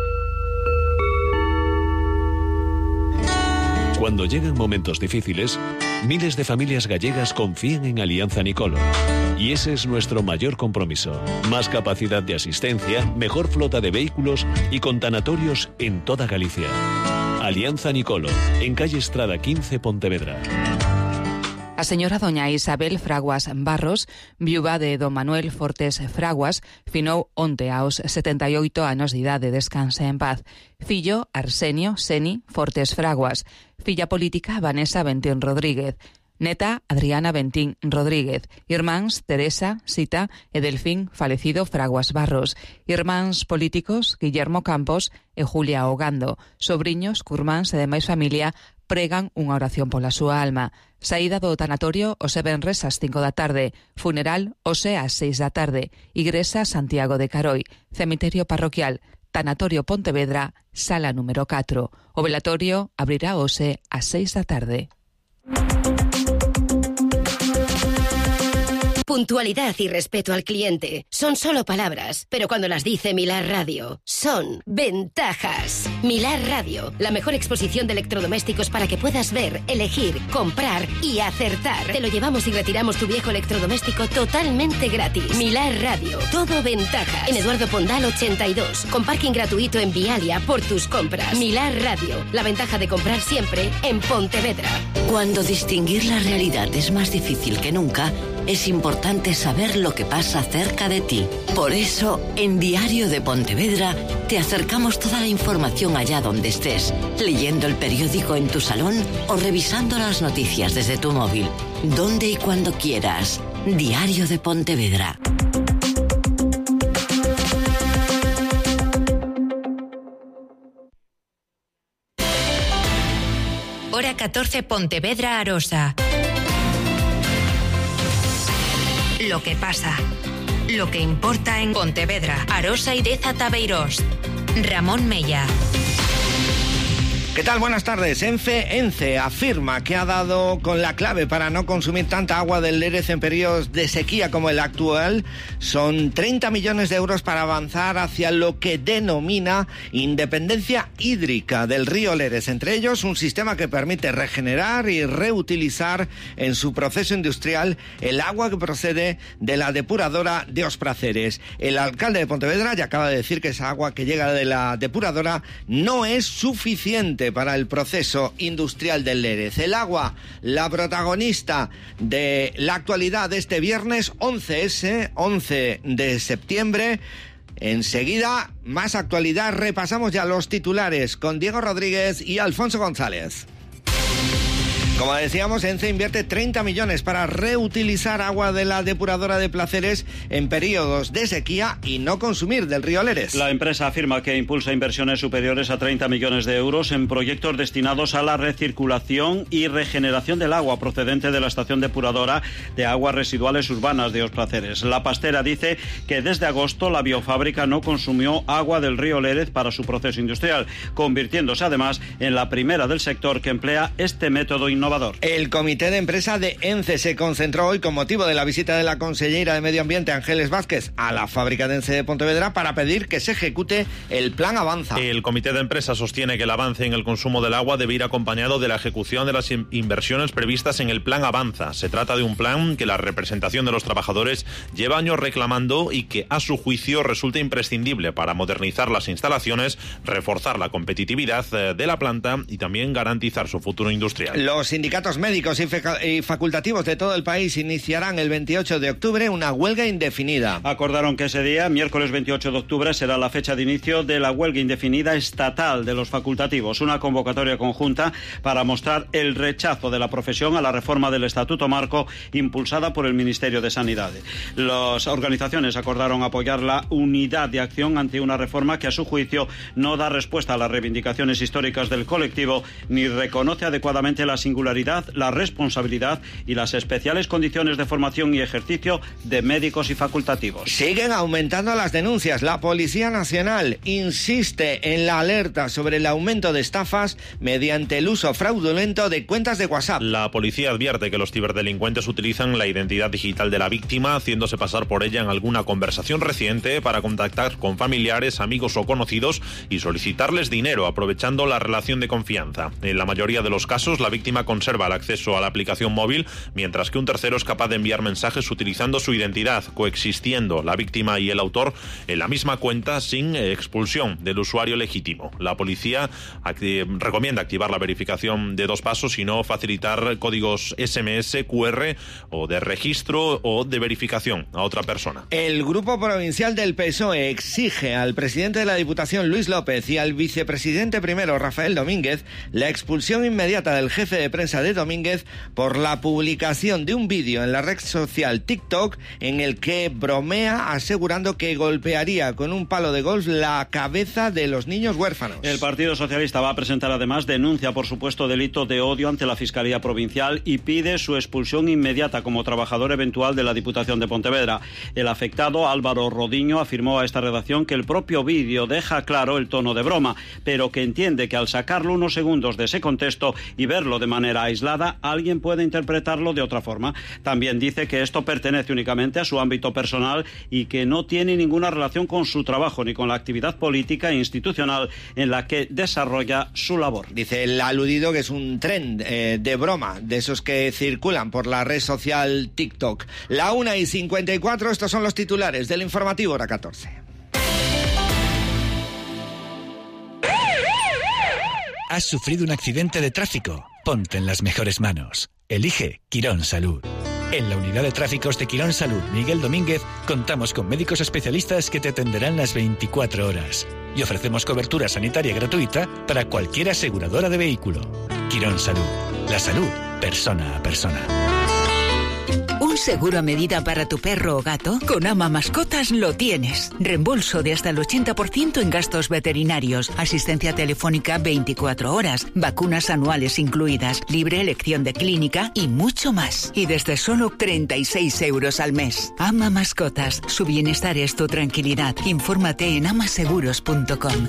Cuando llegan momentos difíciles, miles de familias gallegas confían en Alianza Nicolo. Y ese es nuestro mayor compromiso. Más capacidad de asistencia, mejor flota de vehículos y con tanatorios en toda Galicia. Alianza Nicolo, en calle Estrada quince, Pontevedra. A señora doña Isabel Fraguas Barros, viúva de don Manuel Fortes Fraguas, finou onte aos setenta e oito anos de idade, descanse en paz. Fillo Arsenio Seni Fortes Fraguas, filla política Vanessa Bentín Rodríguez, neta Adriana Bentín Rodríguez, irmáns Teresa, Sita e Delfín falecido Fraguas Barros, irmáns políticos Guillermo Campos e Julia Ogando, sobriños, curmáns e demais familia pregan unha oración pola súa alma. Saída do tanatorio hoxe venres ás cinco da tarde, funeral hoxe ás seis da tarde, Igrexa Santiago de Caroi, cemiterio parroquial, Tanatorio Pontevedra, sala número catro. O velatorio abrirá hoxe ás seis da tarde. puntualidad y respeto al cliente son solo palabras, pero cuando las dice Milar Radio, son ventajas. Milar Radio, la mejor exposición de electrodomésticos para que puedas ver, elegir, comprar y acertar. Te lo llevamos y retiramos tu viejo electrodoméstico totalmente gratis. Milar Radio, todo ventajas. En Eduardo Pondal ochenta y dos, con parking gratuito en Vialia por tus compras. Milar Radio, la ventaja de comprar siempre en Pontevedra. Cuando distinguir la realidad es más difícil que nunca, es importante saber lo que pasa cerca de ti. Por eso, en Diario de Pontevedra, te acercamos toda la información allá donde estés, leyendo el periódico en tu salón o revisando las noticias desde tu móvil. Donde y cuando quieras. Diario de Pontevedra. Hora catorce, Pontevedra, Arosa. Lo que pasa, lo que importa en Pontevedra, Arosa y Deza Tabeirós. Ramón Mella. ¿Qué tal? Buenas tardes. ENCE, ENCE afirma que ha dado con la clave para no consumir tanta agua del Lérez en periodos de sequía como el actual. Son treinta millones de euros para avanzar hacia lo que denomina independencia hídrica del río Lérez. Entre ellos, un sistema que permite regenerar y reutilizar en su proceso industrial el agua que procede de la depuradora de Os Praceres. El alcalde de Pontevedra ya acaba de decir que esa agua que llega de la depuradora no es suficiente para el proceso industrial del Lérez. El agua, la protagonista de la actualidad de este viernes once ese, once de septiembre. Enseguida, más actualidad. Repasamos ya los titulares con Diego Rodríguez y Alfonso González. Como decíamos, ENCE invierte treinta millones para reutilizar agua de la depuradora de Placeres en periodos de sequía y no consumir del río Lérez. La empresa afirma que impulsa inversiones superiores a treinta millones de euros en proyectos destinados a la recirculación y regeneración del agua procedente de la estación depuradora de aguas residuales urbanas de Os Praceres. La pastera dice que desde agosto la biofábrica no consumió agua del río Lérez para su proceso industrial, convirtiéndose además en la primera del sector que emplea este método innovador. El comité de empresa de ENCE se concentró hoy con motivo de la visita de la consellera de Medio Ambiente, Ángeles Vázquez, a la fábrica de ENCE de Pontevedra para pedir que se ejecute el plan Avanza. El comité de empresa sostiene que el avance en el consumo del agua debe ir acompañado de la ejecución de las inversiones previstas en el plan Avanza. Se trata de un plan que la representación de los trabajadores lleva años reclamando y que, a su juicio, resulta imprescindible para modernizar las instalaciones, reforzar la competitividad de la planta y también garantizar su futuro industrial. Los sindicatos médicos y, y facultativos de todo el país iniciarán el veintiocho de octubre una huelga indefinida. Acordaron que ese día, miércoles veintiocho de octubre, será la fecha de inicio de la huelga indefinida estatal de los facultativos, una convocatoria conjunta para mostrar el rechazo de la profesión a la reforma del Estatuto Marco impulsada por el Ministerio de Sanidad. Las organizaciones acordaron apoyar la unidad de acción ante una reforma que, a su juicio, no da respuesta a las reivindicaciones históricas del colectivo ni reconoce adecuadamente la singularidad, la responsabilidad y las especiales condiciones de formación y ejercicio de médicos y facultativos. Siguen aumentando las denuncias. La Policía Nacional insiste en la alerta sobre el aumento de estafas mediante el uso fraudulento de cuentas de WhatsApp. La policía advierte que los ciberdelincuentes utilizan la identidad digital de la víctima, haciéndose pasar por ella en alguna conversación reciente para contactar con familiares, amigos o conocidos y solicitarles dinero, aprovechando la relación de confianza. En la mayoría de los casos, la víctima conserva el acceso a la aplicación móvil, mientras que un tercero es capaz de enviar mensajes utilizando su identidad, coexistiendo la víctima y el autor en la misma cuenta sin expulsión del usuario legítimo. La policía acti- recomienda activar la verificación de dos pasos y no facilitar códigos ese eme ese, cu erre o de registro o de verificación a otra persona. El Grupo Provincial del P S O E exige al presidente de la Diputación, Luis López, y al vicepresidente primero, Rafael Domínguez, la expulsión inmediata del jefe de prensa de Domínguez por la publicación de un vídeo en la red social TikTok en el que bromea asegurando que golpearía con un palo de golf la cabeza de los niños huérfanos. El Partido Socialista va a presentar además denuncia por supuesto delito de odio ante la Fiscalía Provincial y pide su expulsión inmediata como trabajador eventual de la Diputación de Pontevedra. El afectado, Álvaro Rodiño, afirmó a esta redacción que el propio vídeo deja claro el tono de broma, pero que entiende que al sacarlo unos segundos de ese contexto y verlo de manera manera aislada, alguien puede interpretarlo de otra forma. También dice que esto pertenece únicamente a su ámbito personal y que no tiene ninguna relación con su trabajo ni con la actividad política e institucional en la que desarrolla su labor. Dice el aludido que es un trend eh, de broma, de esos que circulan por la red social TikTok. La una y cincuenta y cuatro, estos son los titulares del informativo hora catorce. ¿Has sufrido un accidente de tráfico? Ponte en las mejores manos. Elige Quirón Salud. En la unidad de tráficos de Quirón Salud Miguel Domínguez contamos con médicos especialistas que te atenderán las veinticuatro horas y ofrecemos cobertura sanitaria gratuita para cualquier aseguradora de vehículo. Quirón Salud. La salud, persona a persona. ¿Un seguro a medida para tu perro o gato? Con Ama Mascotas lo tienes. Reembolso de hasta el ochenta por ciento en gastos veterinarios, asistencia telefónica veinticuatro horas, vacunas anuales incluidas, libre elección de clínica y mucho más. Y desde solo treinta y seis euros al mes. Ama Mascotas. Su bienestar es tu tranquilidad. Infórmate en amaseguros punto com.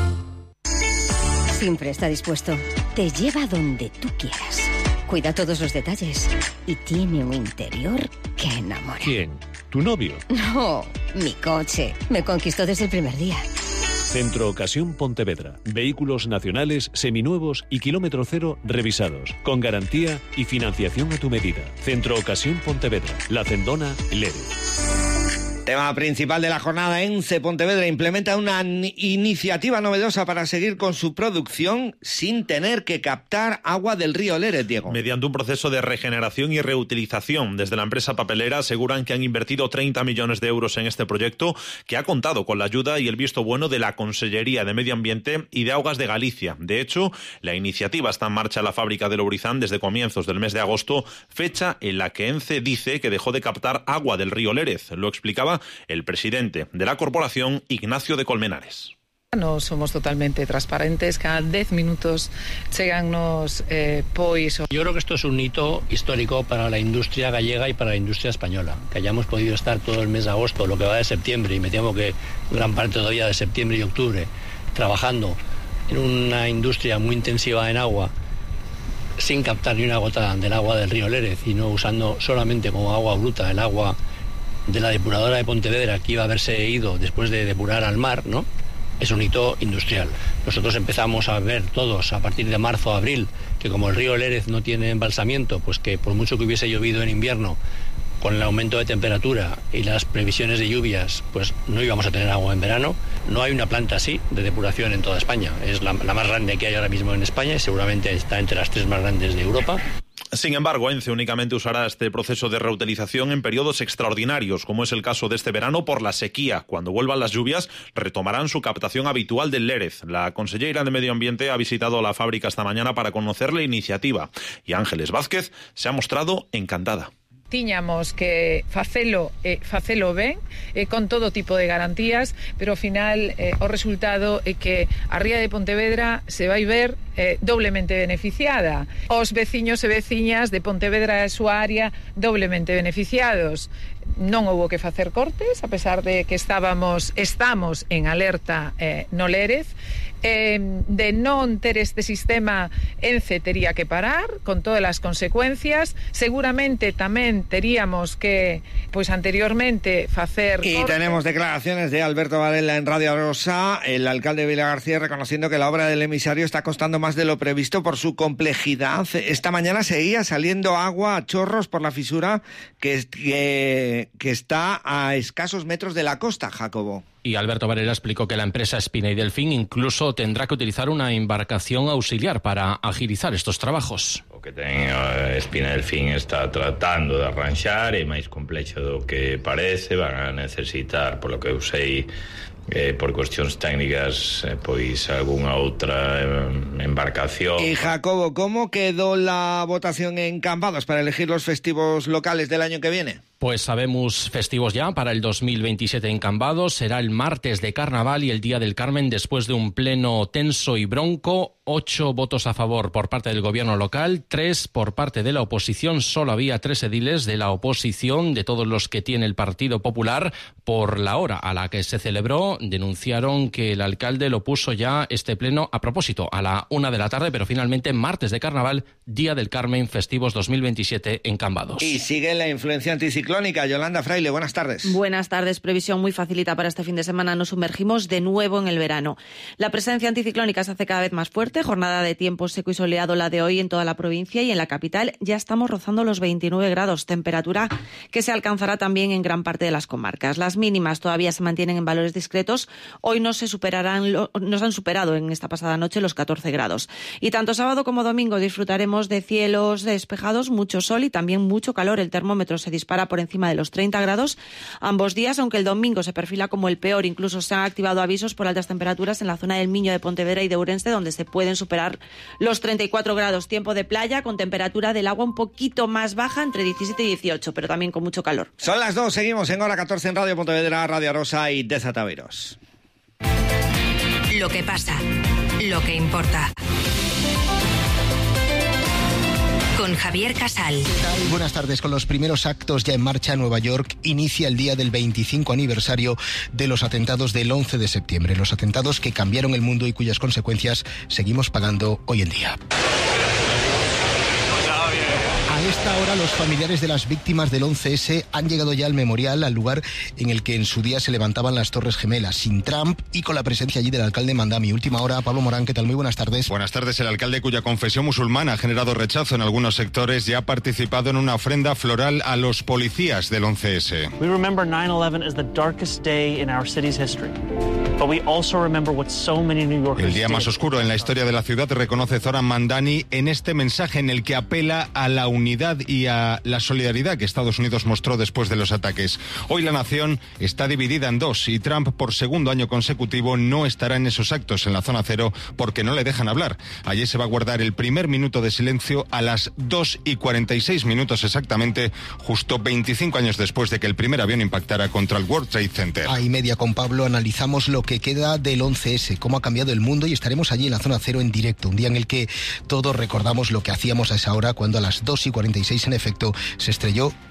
Siempre está dispuesto. Te lleva donde tú quieras. Cuida todos los detalles y tiene un interior que enamora. ¿Quién? ¿Tu novio? No, mi coche. Me conquistó desde el primer día. Centro Ocasión Pontevedra. Vehículos nacionales, seminuevos y kilómetro cero revisados, con garantía y financiación a tu medida. Centro Ocasión Pontevedra. La Cendona, Lérez. Tema principal de la jornada. ENCE Pontevedra implementa una iniciativa novedosa para seguir con su producción sin tener que captar agua del río Lérez, Diego. Mediante un proceso de regeneración y reutilización. Desde la empresa papelera aseguran que han invertido treinta millones de euros en este proyecto, que ha contado con la ayuda y el visto bueno de la Consellería de Medio Ambiente y de Augas de Galicia. De hecho, la iniciativa está en marcha en la fábrica de Lourizán desde comienzos del mes de agosto, fecha en la que ENCE dice que dejó de captar agua del río Lérez. Lo explicaba el presidente de la corporación, Ignacio de Colmenares. No somos totalmente transparentes, cada diez minutos llegannos eh, pois. Yo creo que esto es un hito histórico para la industria gallega y para la industria española, que hayamos podido estar todo el mes de agosto, lo que va de septiembre, y me temo que gran parte todavía de septiembre y octubre, trabajando en una industria muy intensiva en agua, sin captar ni una gota del agua del río Lérez y no usando solamente como agua bruta el agua de la depuradora de Pontevedra, que iba a haberse ido después de depurar al mar, ¿no? Es un hito industrial. Nosotros empezamos a ver todos a partir de marzo o abril que como el río Lérez no tiene embalsamiento, pues que por mucho que hubiese llovido en invierno, con el aumento de temperatura y las previsiones de lluvias, pues no íbamos a tener agua en verano. No hay una planta así de depuración en toda España. Es la, la más grande que hay ahora mismo en España y seguramente está entre las tres más grandes de Europa. Sin embargo, ENCE únicamente usará este proceso de reutilización en periodos extraordinarios, como es el caso de este verano por la sequía. Cuando vuelvan las lluvias, retomarán su captación habitual del Lérez. La consellera de Medio Ambiente ha visitado la fábrica esta mañana para conocer la iniciativa y Ángeles Vázquez se ha mostrado encantada. Tiñamos que facelo, eh, facelo ben, eh, con todo tipo de garantías, pero ao final eh, o resultado é que a ría de Pontevedra se vai ver eh, doblemente beneficiada. Os veciños e veciñas de Pontevedra e a súa área doblemente beneficiados. Non houbo que facer cortes, a pesar de que estábamos estamos en alerta eh, no Lérez. Eh, de non ter este sistema, ENCE tería que parar con todas as consecuencias. Seguramente tamén teríamos que, pois anteriormente, facer... Y cortes. Tenemos declaraciones de Alberto Varela en Radio Rosa, el alcalde de Vilagarcía, reconociendo que la obra del emisario está costando más de lo previsto por su complejidad. Esta mañana seguía saliendo agua a chorros por la fisura que, que, que está a escasos metros de la costa, Jacobo. Y Alberto Varela explicó que la empresa Espina y Delfín incluso tendrá que utilizar una embarcación auxiliar para agilizar estos trabajos. O que ten Espina y Delfín está tratando de arranxar, é máis complexo do que parece, van a necesitar, por lo que eu sei, eh, por cuestións técnicas, eh, pois algunha outra eh, embarcación. Y Jacobo, ¿cómo quedó la votación en Cambados para elegir los festivos locales del año que viene? Pues sabemos festivos ya para el dos mil veintisiete en Cambados. Será el martes de Carnaval y el Día del Carmen después de un pleno tenso y bronco. Ocho votos a favor por parte del gobierno local, tres por parte de la oposición. Solo había tres ediles de la oposición, de todos los que tiene el Partido Popular. Por la hora a la que se celebró, denunciaron que el alcalde lo puso ya este pleno a propósito, a la una de la tarde, pero finalmente martes de Carnaval, Día del Carmen, festivos dos mil veintisiete en Cambados. Y sigue la influencia anticiclónica. Yolanda Fraile, buenas tardes. Buenas tardes. Previsión muy facilita para este fin de semana. Nos sumergimos de nuevo en el verano. La presencia anticiclónica se hace cada vez más fuerte. Jornada de tiempo seco y soleado la de hoy en toda la provincia, y en la capital ya estamos rozando los veintinueve grados, temperatura que se alcanzará también en gran parte de las comarcas. Las mínimas todavía se mantienen en valores discretos. Hoy no se superarán, nos han superado en esta pasada noche los catorce grados. Y tanto sábado como domingo disfrutaremos de cielos despejados, mucho sol y también mucho calor. El termómetro se dispara por encima de los treinta grados ambos días, aunque el domingo se perfila como el peor. Incluso se han activado avisos por altas temperaturas en la zona del Miño, de Pontevedra y de Ourense, donde se pueden superar los treinta y cuatro grados. Tiempo de playa con temperatura del agua un poquito más baja, entre diecisiete y dieciocho, pero también con mucho calor. Son las dos, seguimos en Hora catorce en Radio Pontevedra, Radio Arosa y Desataveros. Lo que pasa, lo que importa. Con Javier Casal. ¿Qué tal? Buenas tardes. Con los primeros actos ya en marcha, Nueva York inicia el día del veinticinco aniversario de los atentados del once de septiembre. Los atentados que cambiaron el mundo y cuyas consecuencias seguimos pagando hoy en día. A esta hora los familiares de las víctimas del once ese han llegado ya al memorial, al lugar en el que en su día se levantaban las Torres Gemelas, sin Trump y con la presencia allí del alcalde Mandami. Última hora, Pablo Morán, ¿qué tal? Muy buenas tardes. Buenas tardes. El alcalde, cuya confesión musulmana ha generado rechazo en algunos sectores, ya ha participado en una ofrenda floral a los policías del once ese. We remember nine eleven as the darkest day in our city's history. But we also remember what so many New Yorkers El día más oscuro en la historia de la ciudad, reconoce Zoran Mandani en este mensaje en el que apela a la unidad y a la solidaridad que Estados Unidos mostró después de los ataques. Hoy la nación está dividida en dos y Trump, por segundo año consecutivo, no estará en esos actos en la zona cero porque no le dejan hablar. Allí se va a guardar el primer minuto de silencio a las dos y cuarenta y seis minutos exactamente, justo veinticinco años después de que el primer avión impactara contra el World Trade Center. A y media con Pablo analizamos lo que queda del once ese, cómo ha cambiado el mundo, y estaremos allí en la zona cero en directo, un día en el que todos recordamos lo que hacíamos a esa hora cuando a las dos y cuarenta y seis en efecto se estrelló